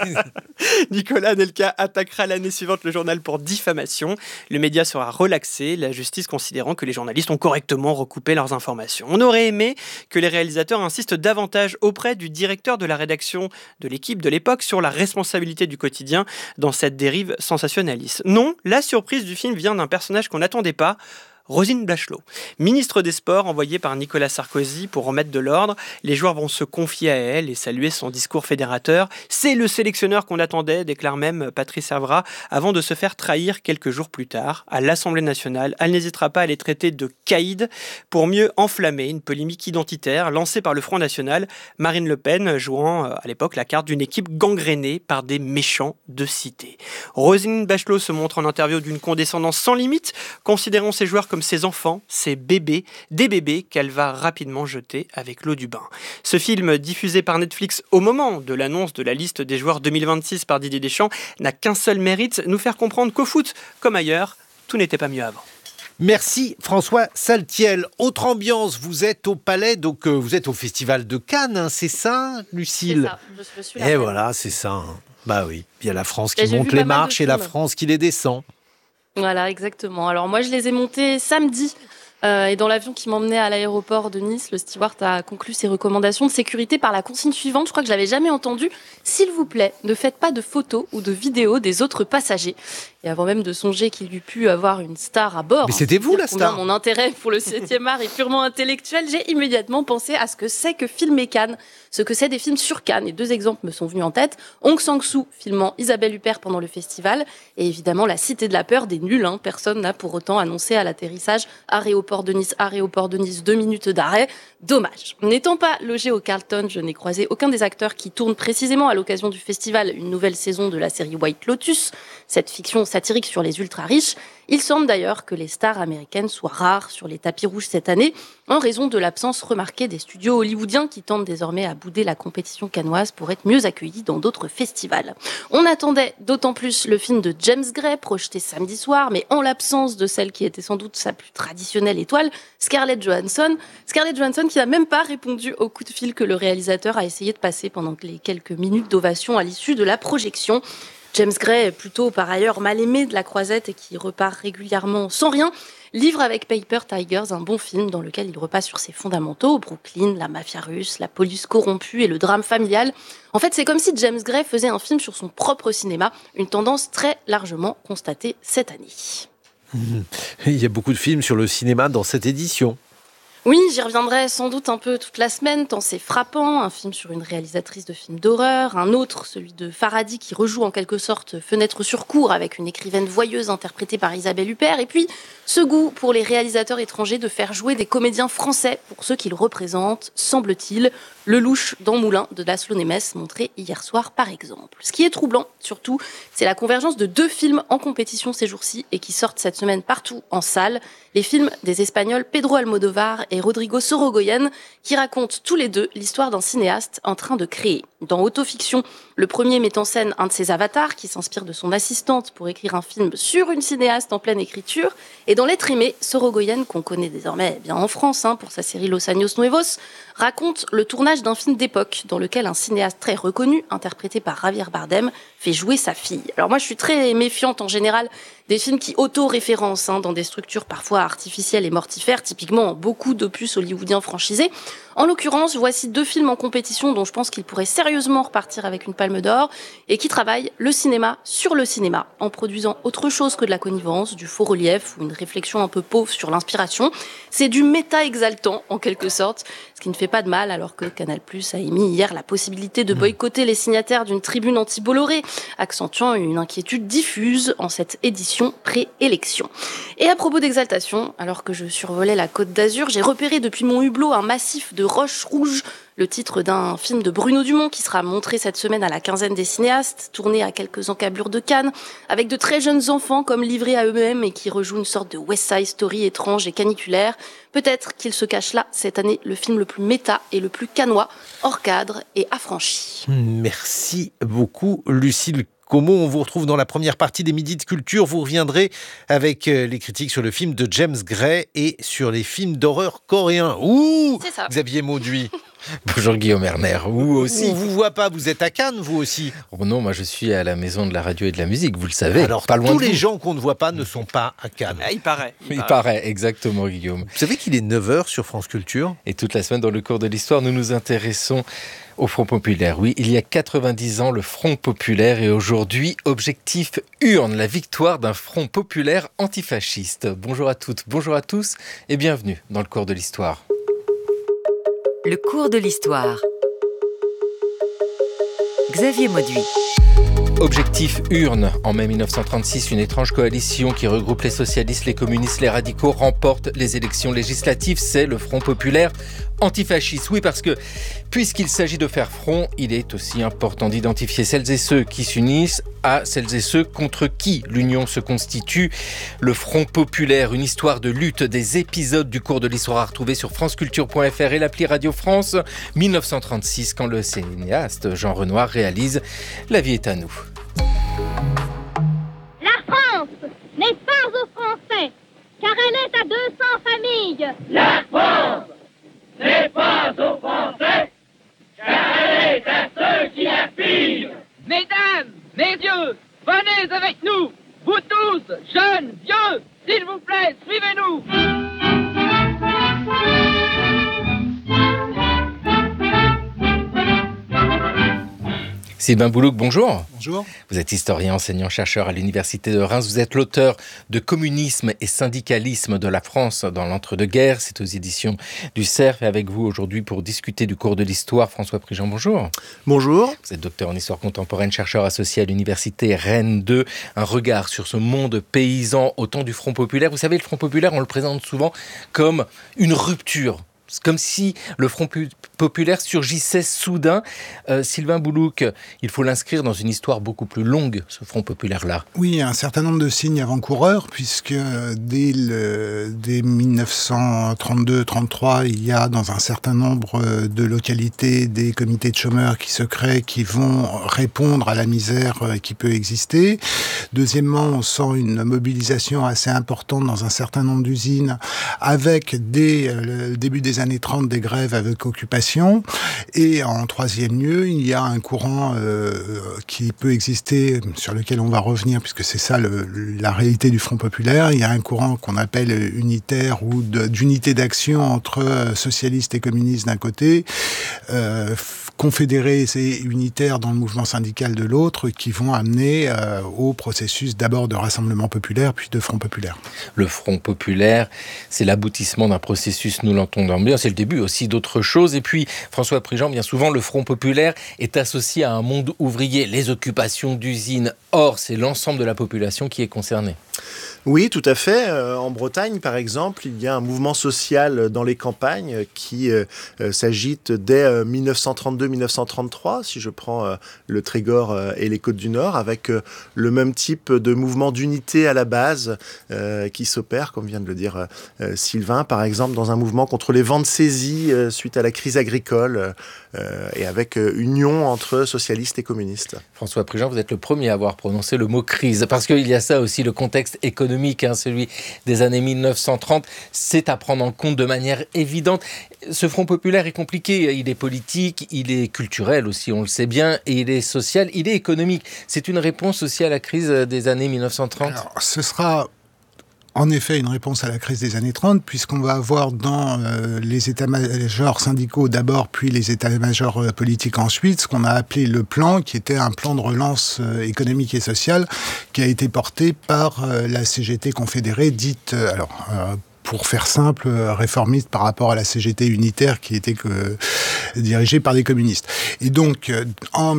Nicolas Anelka attaquera l'année suivante le journal pour diffamation. Le média sera relaxé, la justice considérant que les journalistes ont correctement recoupé leurs informations. On aurait aimé que les réalisateurs insistent davantage auprès du directeur de la rédaction de L'Équipe de l'époque sur la responsabilité du quotidien dans cette dérive sensationnaliste. Non, la surprise du film vient d'un personnage qu'on n'attendait pas, Roselyne Bachelot, ministre des Sports envoyée par Nicolas Sarkozy pour remettre de l'ordre. Les joueurs vont se confier à elle et saluer son discours fédérateur. C'est le sélectionneur qu'on attendait, déclare même Patrice Evra, avant de se faire trahir quelques jours plus tard. À l'Assemblée nationale, elle n'hésitera pas à les traiter de caïds pour mieux enflammer une polémique identitaire lancée par le Front National, Marine Le Pen jouant à l'époque la carte d'une équipe gangrénée par des méchants de cité. Roselyne Bachelot se montre en interview d'une condescendance sans limite, considérant ses joueurs comme comme ses enfants, ses bébés, des bébés qu'elle va rapidement jeter avec l'eau du bain. Ce film, diffusé par Netflix au moment de l'annonce de la liste des joueurs 2026 par Didier Deschamps, n'a qu'un seul mérite, nous faire comprendre qu'au foot, comme ailleurs, tout n'était pas mieux avant. Merci François Saltiel. Autre ambiance, vous êtes au Palais, donc vous êtes au Festival de Cannes, hein, c'est ça, Lucille? C'est ça, je suis là. Et voilà, c'est ça. Hein. Bah oui, il y a la France qui monte les marches et la France qui les descend. Voilà, exactement. Alors moi, je les ai montés samedi. Et dans l'avion qui m'emmenait à l'aéroport de Nice, le steward a conclu ses recommandations de sécurité par la consigne suivante. Je crois que je l'avais jamais entendu. S'il vous plaît, ne faites pas de photos ou de vidéos des autres passagers. Et avant même de songer qu'il eût pu avoir une star à bord. Mais c'était vous la star. Mon intérêt pour le 7e art est purement intellectuel. J'ai immédiatement pensé à ce que c'est que filmer Cannes, ce que c'est des films sur Cannes. Et 2 exemples me sont venus en tête. Aung San Suu filmant Isabelle Huppert pendant le festival. Et évidemment, La Cité de la Peur des nuls. Hein. Personne n'a pour autant annoncé à l'atterrissage aéroport de Nice, 2 minutes d'arrêt. Dommage. N'étant pas logé au Carlton, je n'ai croisé aucun des acteurs qui tournent précisément à l'occasion du festival une nouvelle saison de la série White Lotus, cette fiction satirique sur les ultra-riches. Il semble d'ailleurs que les stars américaines soient rares sur les tapis rouges cette année, en raison de l'absence remarquée des studios hollywoodiens qui tentent désormais à bouder la compétition cannoise pour être mieux accueillis dans d'autres festivals. On attendait d'autant plus le film de James Gray, projeté samedi soir, mais en l'absence de celle qui était sans doute sa plus traditionnelle étoile, Scarlett Johansson. Scarlett Johansson qui n'a même pas répondu au coup de fil que le réalisateur a essayé de passer pendant les quelques minutes d'ovation à l'issue de la projection. James Gray, plutôt par ailleurs mal aimé de la croisette et qui repart régulièrement sans rien, livre avec Paper Tigers un bon film dans lequel il repasse sur ses fondamentaux, Brooklyn, la mafia russe, la police corrompue et le drame familial. En fait, c'est comme si James Gray faisait un film sur son propre cinéma, une tendance très largement constatée cette année. Il y a beaucoup de films sur le cinéma dans cette édition. Oui, j'y reviendrai sans doute un peu toute la semaine, tant c'est frappant. Un film sur une réalisatrice de films d'horreur, un autre, celui de Faraday, qui rejoue en quelque sorte Fenêtre sur cour avec une écrivaine voyeuse interprétée par Isabelle Huppert. Et puis, ce goût pour les réalisateurs étrangers de faire jouer des comédiens français pour ceux qu'ils représentent, semble-t-il, Le Louche dans Moulin de Laszlo Nemes, montré hier soir par exemple. Ce qui est troublant, surtout, c'est la convergence de 2 films en compétition ces jours-ci et qui sortent cette semaine partout en salle. Les films des Espagnols Pedro Almodóvar et Rodrigo Sorogoyen, qui racontent tous les deux l'histoire d'un cinéaste en train de créer. Dans Autofiction, le premier met en scène un de ses avatars qui s'inspire de son assistante pour écrire un film sur une cinéaste en pleine écriture. Et dans L'être aimé, Sorogoyen, qu'on connaît désormais bien en France pour sa série Los Años Nuevos, raconte le tournage d'un film d'époque dans lequel un cinéaste très reconnu, interprété par Javier Bardem, fait jouer sa fille. Alors moi, je suis très méfiante en général des films qui auto-référencent dans des structures parfois artificielles et mortifères, typiquement beaucoup d'opus hollywoodiens franchisés. En l'occurrence, voici 2 films en compétition dont je pense qu'ils pourraient sérieusement repartir avec une palme d'or et qui travaillent le cinéma sur le cinéma en produisant autre chose que de la connivence, du faux relief ou une réflexion un peu pauvre sur l'inspiration. C'est du méta-exaltant en quelque sorte, ce qui ne fait pas de mal alors que Canal+ a émis hier la possibilité de boycotter les signataires d'une tribune anti-Bolloré, accentuant une inquiétude diffuse en cette édition pré-élection. Et à propos d'exaltation, alors que je survolais la Côte d'Azur, j'ai repéré depuis mon hublot un massif de roches rouges, le titre d'un film de Bruno Dumont qui sera montré cette semaine à la quinzaine des cinéastes, tourné à quelques encablures de Cannes, avec de très jeunes enfants comme livrés à eux-mêmes et qui rejouent une sorte de West Side Story étrange et caniculaire. Peut-être qu'il se cache là, cette année, le film le plus méta et le plus cannois, hors cadre et affranchi. Merci beaucoup, Lucille Como. On vous retrouve dans la première partie des Midis de Culture. Vous reviendrez avec les critiques sur le film de James Gray et sur les films d'horreur coréens. Ouh, c'est ça. Xavier Mauduit. Bonjour Guillaume Erner, vous aussi. On vous voit pas, vous êtes à Cannes, vous aussi. Oh non, moi je suis à la Maison de la Radio et de la Musique, vous le savez. Alors, pas loin tous de les vous. gens qu'on ne voit pas ne sont pas à Cannes. Il paraît. Il paraît, exactement Guillaume. Vous savez qu'il est 9h sur France Culture. Et toute la semaine, dans le cours de l'histoire, nous nous intéressons au Front Populaire. Oui, il y a 90 ans, le Front Populaire est aujourd'hui objectif urne, la victoire d'un Front Populaire antifasciste. Bonjour à toutes, bonjour à tous et bienvenue dans le cours de l'histoire. Le cours de l'histoire. Xavier Mauduit. Objectif urne. En mai 1936, une étrange coalition qui regroupe les socialistes, les communistes, les radicaux remporte les élections législatives. C'est le Front Populaire antifasciste. Oui, parce que puisqu'il s'agit de faire front, il est aussi important d'identifier celles et ceux qui s'unissent à celles et ceux contre qui l'union se constitue. Le Front populaire, une histoire de lutte, des épisodes du cours de l'histoire à retrouver sur franceculture.fr et l'appli Radio France. 1936, quand le cinéaste Jean Renoir réalise La vie est à nous. La France n'est pas aux Français, car elle est à 200 familles. La France n'est pas aux Français, car elle est à ceux qui la pillent. Mesdames, messieurs, venez avec nous, vous tous, jeunes, vieux, s'il vous plaît, suivez-nous. Sylvain Boulouc, bonjour. Bonjour. Vous êtes historien, enseignant-chercheur à l'Université de Reims. Vous êtes l'auteur de Communisme et syndicalisme de la France dans l'entre-deux-guerres. C'est aux éditions du Cerf. Et avec vous aujourd'hui pour discuter du cours de l'histoire, François Prigent, bonjour. Bonjour. Vous êtes docteur en histoire contemporaine, chercheur associé à l'Université Rennes 2. Un regard sur ce monde paysan au temps du Front populaire. Vous savez, le Front populaire, on le présente souvent comme une rupture. C'est comme si le Front populaire surgissait soudain. Sylvain Boulouc, il faut l'inscrire dans une histoire beaucoup plus longue, ce Front populaire-là. Oui, il y a un certain nombre de signes avant-coureurs, puisque dès 1932-33, il y a dans un certain nombre de localités des comités de chômeurs qui se créent, qui vont répondre à la misère qui peut exister. Deuxièmement, on sent une mobilisation assez importante dans un certain nombre d'usines, avec dès le début des années 30 des grèves avec occupation. Et en troisième lieu, il y a un courant qui peut exister, sur lequel on va revenir, puisque c'est ça la réalité du Front populaire. Il y a un courant qu'on appelle unitaire ou d'unité d'action entre socialistes et communistes d'un côté, confédérés et unitaires dans le mouvement syndical de l'autre, qui vont amener au processus d'abord de rassemblement populaire, puis de Front populaire. Le Front populaire, c'est l'aboutissement d'un processus, nous l'entendons bien, c'est le début aussi d'autres choses. Et puis, François Prigent, bien souvent, le Front populaire est associé à un monde ouvrier, les occupations d'usines. Or, c'est l'ensemble de la population qui est concernée. Oui, tout à fait. En Bretagne, par exemple, il y a un mouvement social dans les campagnes qui s'agite dès 1932-1933, si je prends le Trégor et les Côtes-du-Nord, avec le même type de mouvement d'unité à la base qui s'opère, comme vient de le dire Sylvain, par exemple, dans un mouvement contre les ventes saisies suite à la crise agricole et avec union entre socialistes et communistes. François Prigent, vous êtes le premier à avoir prononcé le mot crise, parce qu'il y a ça aussi, le contexte économique, celui des années 1930, c'est à prendre en compte de manière évidente. Ce Front populaire est compliqué, il est politique, il est culturel aussi, on le sait bien, et il est social, il est économique. C'est une réponse aussi à la crise des années 1930 ? Alors, ce sera en effet une réponse à la crise des années 30, puisqu'on va avoir dans les états-majors syndicaux d'abord, puis les états-majors politiques ensuite, ce qu'on a appelé le plan, qui était un plan de relance économique et sociale, qui a été porté par la CGT confédérée, dite, pour faire simple, réformiste par rapport à la CGT unitaire qui était dirigée par des communistes. Et donc, en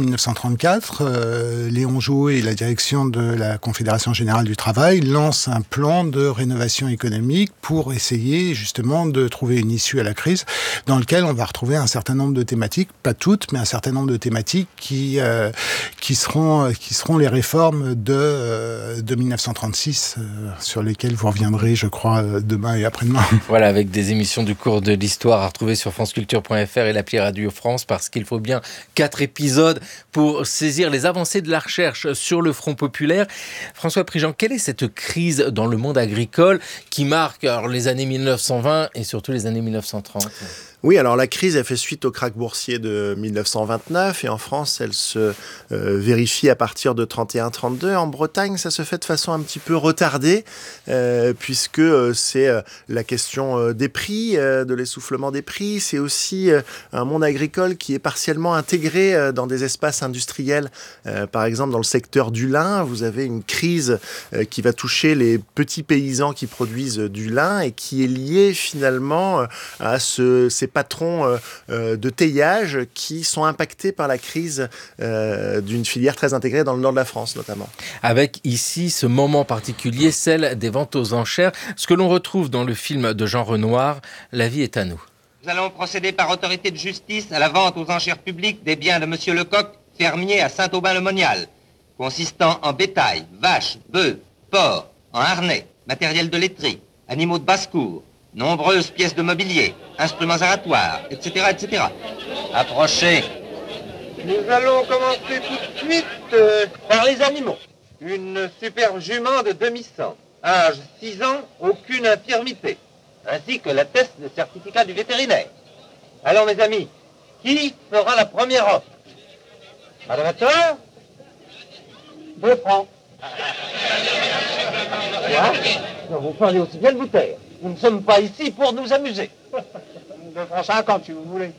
1934, Léon Jouët et la direction de la Confédération Générale du Travail lancent un plan de rénovation économique pour essayer justement de trouver une issue à la crise, dans lequel on va retrouver un certain nombre de thématiques, pas toutes, mais un certain nombre de thématiques qui seront les réformes de 1936, sur lesquelles vous reviendrez, je crois, demain et après-demain. Voilà, avec des émissions du cours de l'histoire à retrouver sur franceculture.fr et l'appli Radio France, parce qu'il faut bien 4 épisodes pour saisir les avancées de la recherche sur le Front populaire. François Prigent, quelle est cette crise dans le monde agricole qui marque les années 1920 et surtout les années 1930 ? Oui, alors la crise, elle fait suite au krach boursier de 1929 et en France, elle se vérifie à partir de 31-32. En Bretagne, ça se fait de façon un petit peu retardée puisque c'est la question des prix, de l'essoufflement des prix. C'est aussi un monde agricole qui est partiellement intégré dans des espaces industriels. Par exemple, dans le secteur du lin, vous avez une crise qui va toucher les petits paysans qui produisent du lin et qui est liée finalement à ces patrons de teillage qui sont impactés par la crise d'une filière très intégrée dans le nord de la France notamment. Avec ici ce moment particulier, celle des ventes aux enchères, ce que l'on retrouve dans le film de Jean Renoir, La vie est à nous. Nous allons procéder par autorité de justice à la vente aux enchères publiques des biens de Monsieur Lecoq, fermier à Saint-Aubin-le-Monial, consistant en bétail, vaches, bœufs, porcs, en harnais, matériel de laiterie, animaux de basse-cour, nombreuses pièces de mobilier, instruments aratoires, etc., etc. Approchez. Nous allons commencer tout de suite par les animaux. Une superbe jument de demi-sang, âge 6 ans, aucune infirmité, ainsi que l'atteste le certificat du vétérinaire. Alors mes amis, qui fera la première offre? Madame Hattor? 2 francs. Quoi? Non, vous parlez aussi bien de vous taire. Nous ne sommes pas ici pour nous amuser. 2 francs 50 si vous voulez.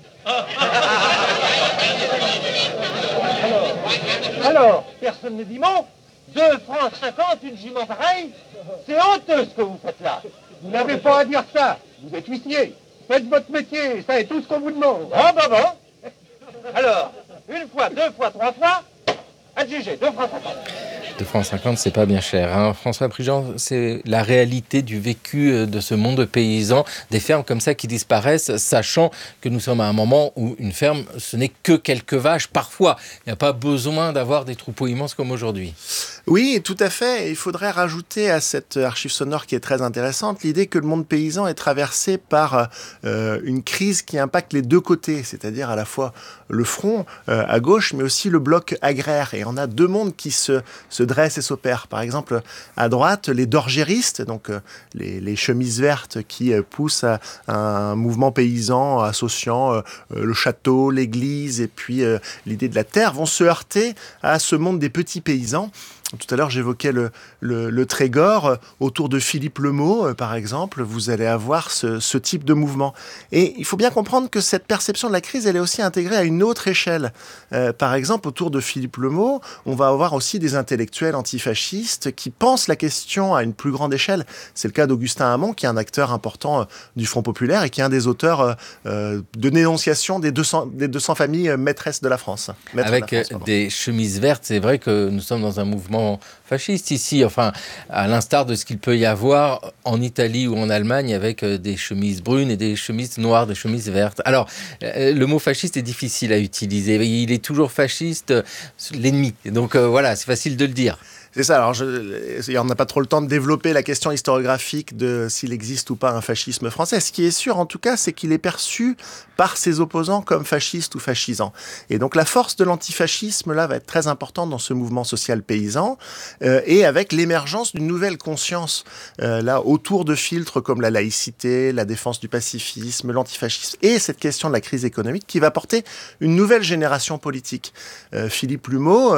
Alors, personne ne dit mot? 2 francs 50, une jument pareille? C'est honteux ce que vous faites là. Vous n'avez pas à dire ça. Vous êtes huissier. Faites votre métier, ça est tout ce qu'on vous demande. Ah bah bon. Alors, 1 fois, 2 fois, 3 fois, adjugé, 2 francs 50. 2 francs 50, c'est pas bien cher. Hein. François Prigent, c'est la réalité du vécu de ce monde paysan, des fermes comme ça qui disparaissent, sachant que nous sommes à un moment où une ferme, ce n'est que quelques vaches. Parfois, il n'y a pas besoin d'avoir des troupeaux immenses comme aujourd'hui. Oui, tout à fait. Et il faudrait rajouter à cette archive sonore qui est très intéressante l'idée que le monde paysan est traversé par une crise qui impacte les deux côtés, c'est-à-dire à la fois le front à gauche, mais aussi le bloc agraire. Et on a deux mondes qui se dressent et s'opèrent. Par exemple, à droite, les dorgéristes, donc les chemises vertes qui poussent à un mouvement paysan associant le château, l'église et puis l'idée de la terre, vont se heurter à ce monde des petits paysans. Tout à l'heure, j'évoquais le Trégor. Autour de Philippe Lemot, par exemple, vous allez avoir ce type de mouvement. Et il faut bien comprendre que cette perception de la crise, elle est aussi intégrée à une autre échelle. Par exemple, autour de Philippe Lemot, on va avoir aussi des intellectuels antifascistes qui pensent la question à une plus grande échelle. C'est le cas d'Augustin Hamon, qui est un acteur important du Front populaire et qui est un des auteurs de dénonciation des 200 familles maîtresses de la France. Avec des chemises vertes, c'est vrai que nous sommes dans un mouvement fasciste ici, enfin, à l'instar de ce qu'il peut y avoir en Italie ou en Allemagne avec des chemises brunes et des chemises noires, des chemises vertes. Alors, le mot fasciste est difficile à utiliser. Il est toujours fasciste, l'ennemi. Donc voilà, c'est facile de le dire. C'est ça, alors on n'a pas trop le temps de développer la question historiographique de s'il existe ou pas un fascisme français. Ce qui est sûr en tout cas, c'est qu'il est perçu par ses opposants comme fasciste ou fascisant. Et donc la force de l'antifascisme là va être très importante dans ce mouvement social paysan et avec l'émergence d'une nouvelle conscience là autour de filtres comme la laïcité, la défense du pacifisme, l'antifascisme et cette question de la crise économique qui va porter une nouvelle génération politique. Philippe Lemot,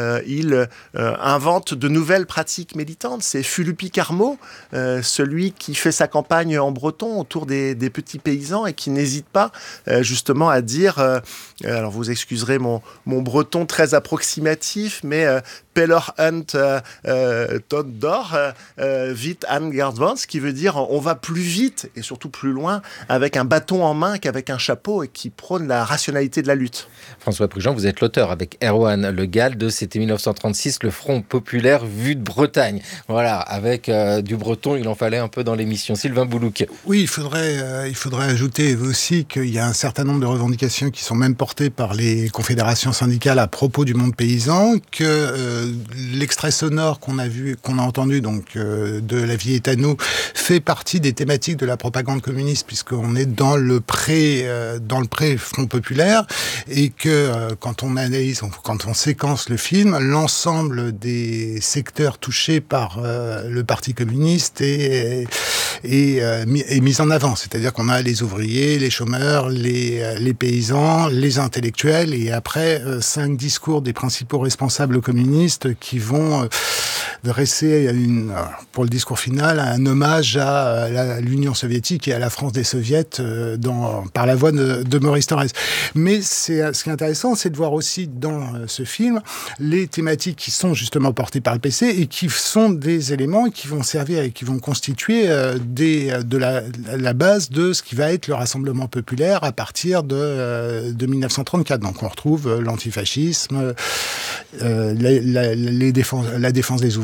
il invente de nouvelles pratiques militantes. C'est Philuppi Carmo, celui qui fait sa campagne en breton autour des petits paysans et qui n'hésite pas justement à dire, alors vous excuserez mon breton très approximatif, mais Peller Hunt Tondor vite an Gardvans, qui veut dire on va plus vite et surtout plus loin avec un bâton en main qu'avec un chapeau et qui prône la rationalité de la lutte. François Prigent, vous êtes l'auteur avec Erwan Le Gall de C'était 1936, le Front populaire vu de Bretagne. Voilà, avec du breton, il en fallait un peu dans l'émission. Sylvain Boulouk. Oui, il faudrait ajouter aussi qu'il y a un certain nombre de revendications qui sont même portées par les confédérations syndicales à propos du monde paysan, que l'extrait sonore qu'on a entendu donc de La vie est à nous fait partie des thématiques de la propagande communiste, puisqu'on est dans le pré-Front populaire, et que quand on analyse, quand on séquence le film, l'ensemble des secteurs touchés par le Parti communiste est mis en avant. C'est-à-dire qu'on a les ouvriers, les chômeurs, les paysans, les intellectuels, et après 5 discours des principaux responsables communistes qui vont dresser pour le discours final un hommage à l'Union soviétique et à la France des soviets par la voix de Maurice Thorez. Mais ce qui est intéressant, c'est de voir aussi dans ce film les thématiques qui sont justement portées par le PC et qui sont des éléments qui vont servir et qui vont constituer de la base de ce qui va être le Rassemblement populaire à partir de 1934. Donc on retrouve l'antifascisme, la défense des ouvriers,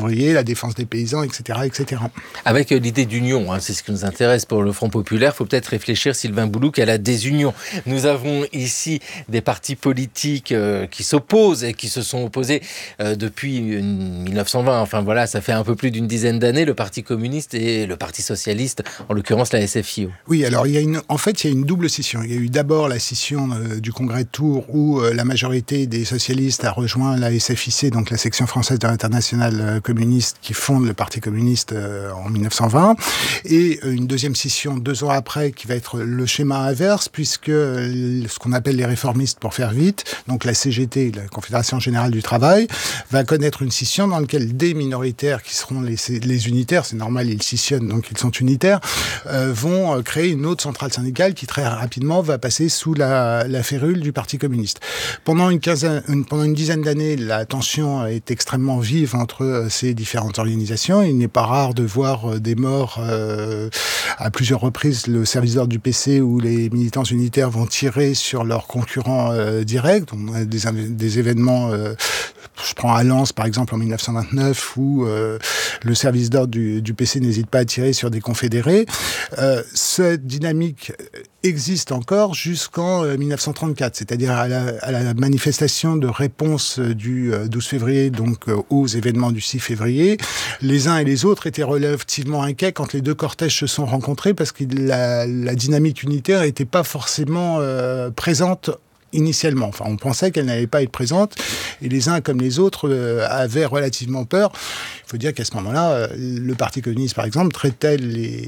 ouvriers, la défense des paysans, etc. etc. Avec l'idée d'union, c'est ce qui nous intéresse pour le Front populaire, il faut peut-être réfléchir, Sylvain Boulouc, à la désunion. Nous avons ici des partis politiques qui s'opposent et qui se sont opposés depuis 1920. Enfin voilà, ça fait un peu plus d'une dizaine d'années, le Parti communiste et le Parti socialiste, en l'occurrence la SFIO. Oui, alors il y a une double scission. Il y a eu d'abord la scission du congrès de Tours où la majorité des socialistes a rejoint la SFIC, donc la section française de l'Internationale communiste qui fonde le Parti communiste en 1920. Et une deuxième scission 2 ans après qui va être le schéma inverse puisque ce qu'on appelle les réformistes pour faire vite, donc la CGT, la Confédération Générale du Travail, va connaître une scission dans laquelle des minoritaires qui seront les unitaires, c'est normal, ils scissionnent donc ils sont unitaires, vont créer une autre centrale syndicale qui très rapidement va passer sous la férule du Parti communiste. Pendant une dizaine d'années, la tension est extrêmement vive entre ces différentes organisations. Il n'est pas rare de voir des morts à plusieurs reprises. Le service d'ordre du PC où les militants unitaires vont tirer sur leurs concurrents directs. On a des événements... je prends à Lens, par exemple, en 1929, où le service d'ordre du PC n'hésite pas à tirer sur des confédérés. Cette dynamique existe encore jusqu'en 1934, c'est-à-dire à la manifestation de réponse du 12 février, donc aux événements du 6 février. Les uns et les autres étaient relativement inquiets quand les deux cortèges se sont rencontrés parce que la dynamique unitaire n'était pas forcément présente initialement. Enfin, on pensait qu'elle n'allait pas être présente et les uns comme les autres avaient relativement peur. Il faut dire qu'à ce moment-là, le Parti communiste, par exemple, traitait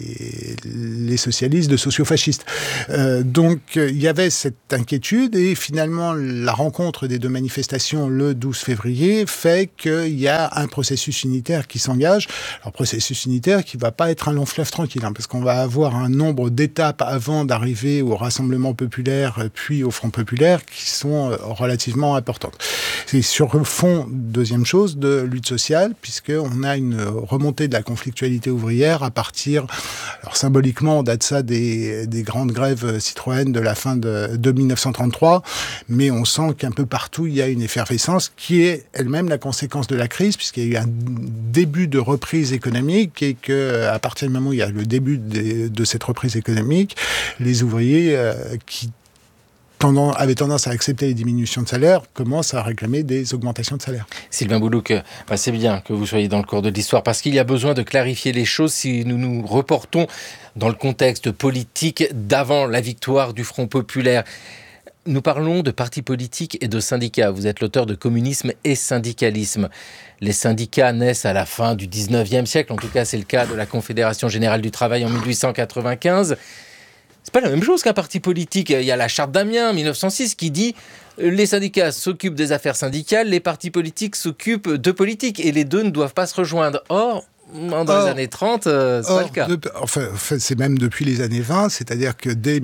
les socialistes de sociofascistes. Donc, il y avait cette inquiétude et finalement, la rencontre des deux manifestations le 12 février fait qu'il y a un processus unitaire qui s'engage. Alors, processus unitaire qui ne va pas être un long fleuve tranquille, parce qu'on va avoir un nombre d'étapes avant d'arriver au Rassemblement populaire puis au Front populaire qui sont relativement importantes. C'est sur le fond, deuxième chose, de lutte sociale, puisqu'on a une remontée de la conflictualité ouvrière à partir, alors symboliquement, on date ça des grandes grèves Citroën de la fin de 1933, mais on sent qu'un peu partout, il y a une effervescence qui est elle-même la conséquence de la crise, puisqu'il y a eu un début de reprise économique et qu'à partir du moment où il y a le début de cette reprise économique, les ouvriers qui avaient tendance à accepter les diminutions de salaire, commencent à réclamer des augmentations de salaire. Sylvain Boulouc, c'est bien que vous soyez dans le cours de l'histoire, parce qu'il y a besoin de clarifier les choses si nous nous reportons dans le contexte politique d'avant la victoire du Front populaire. Nous parlons de partis politiques et de syndicats. Vous êtes l'auteur de Communisme et syndicalisme. Les syndicats naissent à la fin du 19e siècle, en tout cas c'est le cas de la Confédération Générale du Travail en 1895. C'est pas la même chose qu'un parti politique. Il y a la charte d'Amiens, 1906, qui dit les syndicats s'occupent des affaires syndicales, les partis politiques s'occupent de politique, et les deux ne doivent pas se rejoindre. Or, dans les années 30, c'est pas le cas. Enfin, c'est même depuis les années 20, c'est-à-dire que dès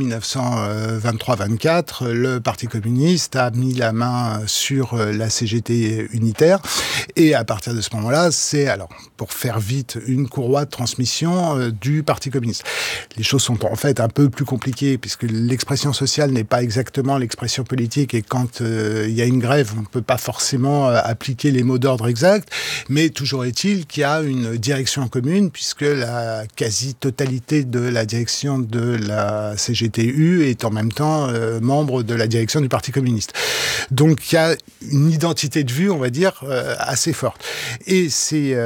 1923-24, le Parti communiste a mis la main sur la CGT unitaire, et à partir de ce moment-là, c'est, alors, pour faire vite, une courroie de transmission du Parti communiste. Les choses sont en fait un peu plus compliquées, puisque l'expression sociale n'est pas exactement l'expression politique, et quand il y a une grève, on ne peut pas forcément appliquer les mots d'ordre exacts, mais toujours est-il qu'il y a une direction commune, puisque la quasi-totalité de la direction de la CGTU est en même temps membre de la direction du Parti communiste. Donc il y a une identité de vue, on va dire, assez forte. Et c'est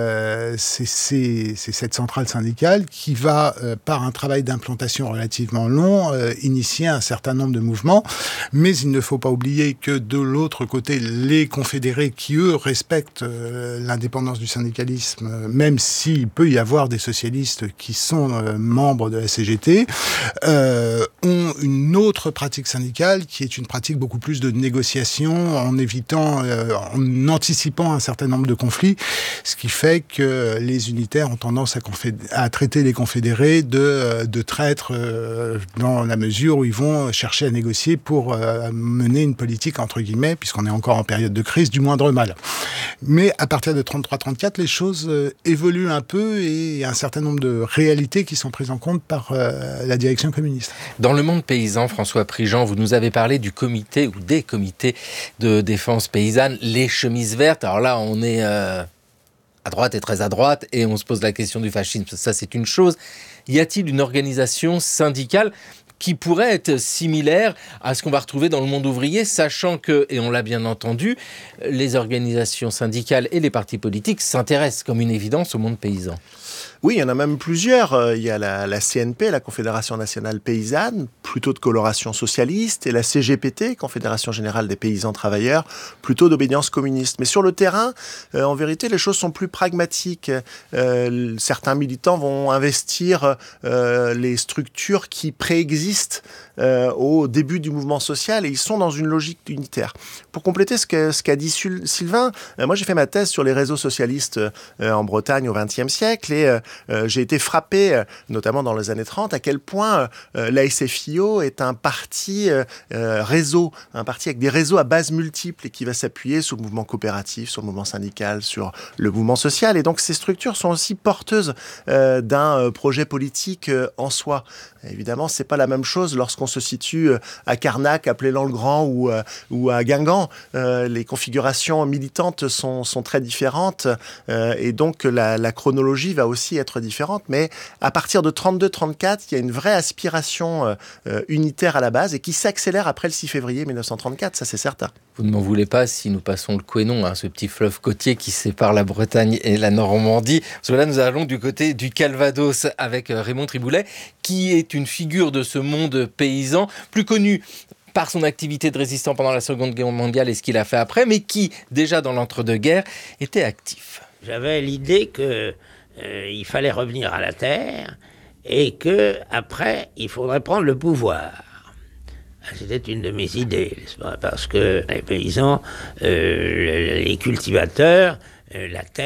cette centrale syndicale qui va, par un travail d'implantation relativement long, initier un certain nombre de mouvements. Mais il ne faut pas oublier que de l'autre côté, les confédérés qui, eux, respectent l'indépendance du syndicalisme, même s'il peut y avoir des socialistes qui sont membres de la CGT, ont une autre pratique syndicale qui est une pratique beaucoup plus de négociation en évitant, en anticipant un certain nombre de conflits, ce qui fait que les unitaires ont tendance à traiter les confédérés de traîtres dans la mesure où ils vont chercher à négocier pour mener une politique, entre guillemets, puisqu'on est encore en période de crise, du moindre mal. Mais à partir de 33-34, les choses évoluent un peu et il y a un certain nombre de réalités qui sont prises en compte par la direction communiste. Dans le monde paysan, François Prigent, vous nous avez parlé du comité ou des comités de défense paysanne, les chemises vertes. Alors là, on est à droite et très à droite, et on se pose la question du fascisme, ça c'est une chose. Y a-t-il une organisation syndicale qui pourrait être similaire à ce qu'on va retrouver dans le monde ouvrier, sachant que, et on l'a bien entendu, les organisations syndicales et les partis politiques s'intéressent comme une évidence au monde paysan. Oui, il y en a même plusieurs. Il y a la CNP, la Confédération nationale paysanne, plutôt de coloration socialiste, et la CGPT, Confédération générale des paysans travailleurs, plutôt d'obédience communiste. Mais sur le terrain, en vérité, les choses sont plus pragmatiques. Certains militants vont investir les structures qui préexistent au début du mouvement social, et ils sont dans une logique unitaire. Pour compléter ce qu'a dit Sylvain, moi j'ai fait ma thèse sur les réseaux socialistes en Bretagne au XXe siècle, et j'ai été frappé, notamment dans les années 30, à quel point l'ASFIO est un parti réseau, un parti avec des réseaux à base multiple et qui va s'appuyer sur le mouvement coopératif, sur le mouvement syndical, sur le mouvement social. Et donc ces structures sont aussi porteuses d'un projet politique en soi. Évidemment, c'est pas la même chose lorsqu'on se situe à Carnac, à Plélan-le-Grand ou à Guingamp. Les configurations militantes sont très différentes, et donc la chronologie va aussi être différente. Mais à partir de 32-34, il y a une vraie aspiration unitaire à la base et qui s'accélère après le 6 février 1934, ça c'est certain. Vous ne m'en voulez pas si nous passons le Couesnon, ce petit fleuve côtier qui sépare la Bretagne et la Normandie. Parce que là, nous allons du côté du Calvados avec Raymond Triboulet, qui est une figure de ce monde paysan, plus connu par son activité de résistant pendant la Seconde Guerre mondiale et ce qu'il a fait après, mais qui, déjà dans l'entre-deux-guerres, était actif. J'avais l'idée qu'il fallait revenir à la terre et qu'après, il faudrait prendre le pouvoir. C'était une de mes idées, n'est-ce pas ? Parce que les paysans, les cultivateurs, la terre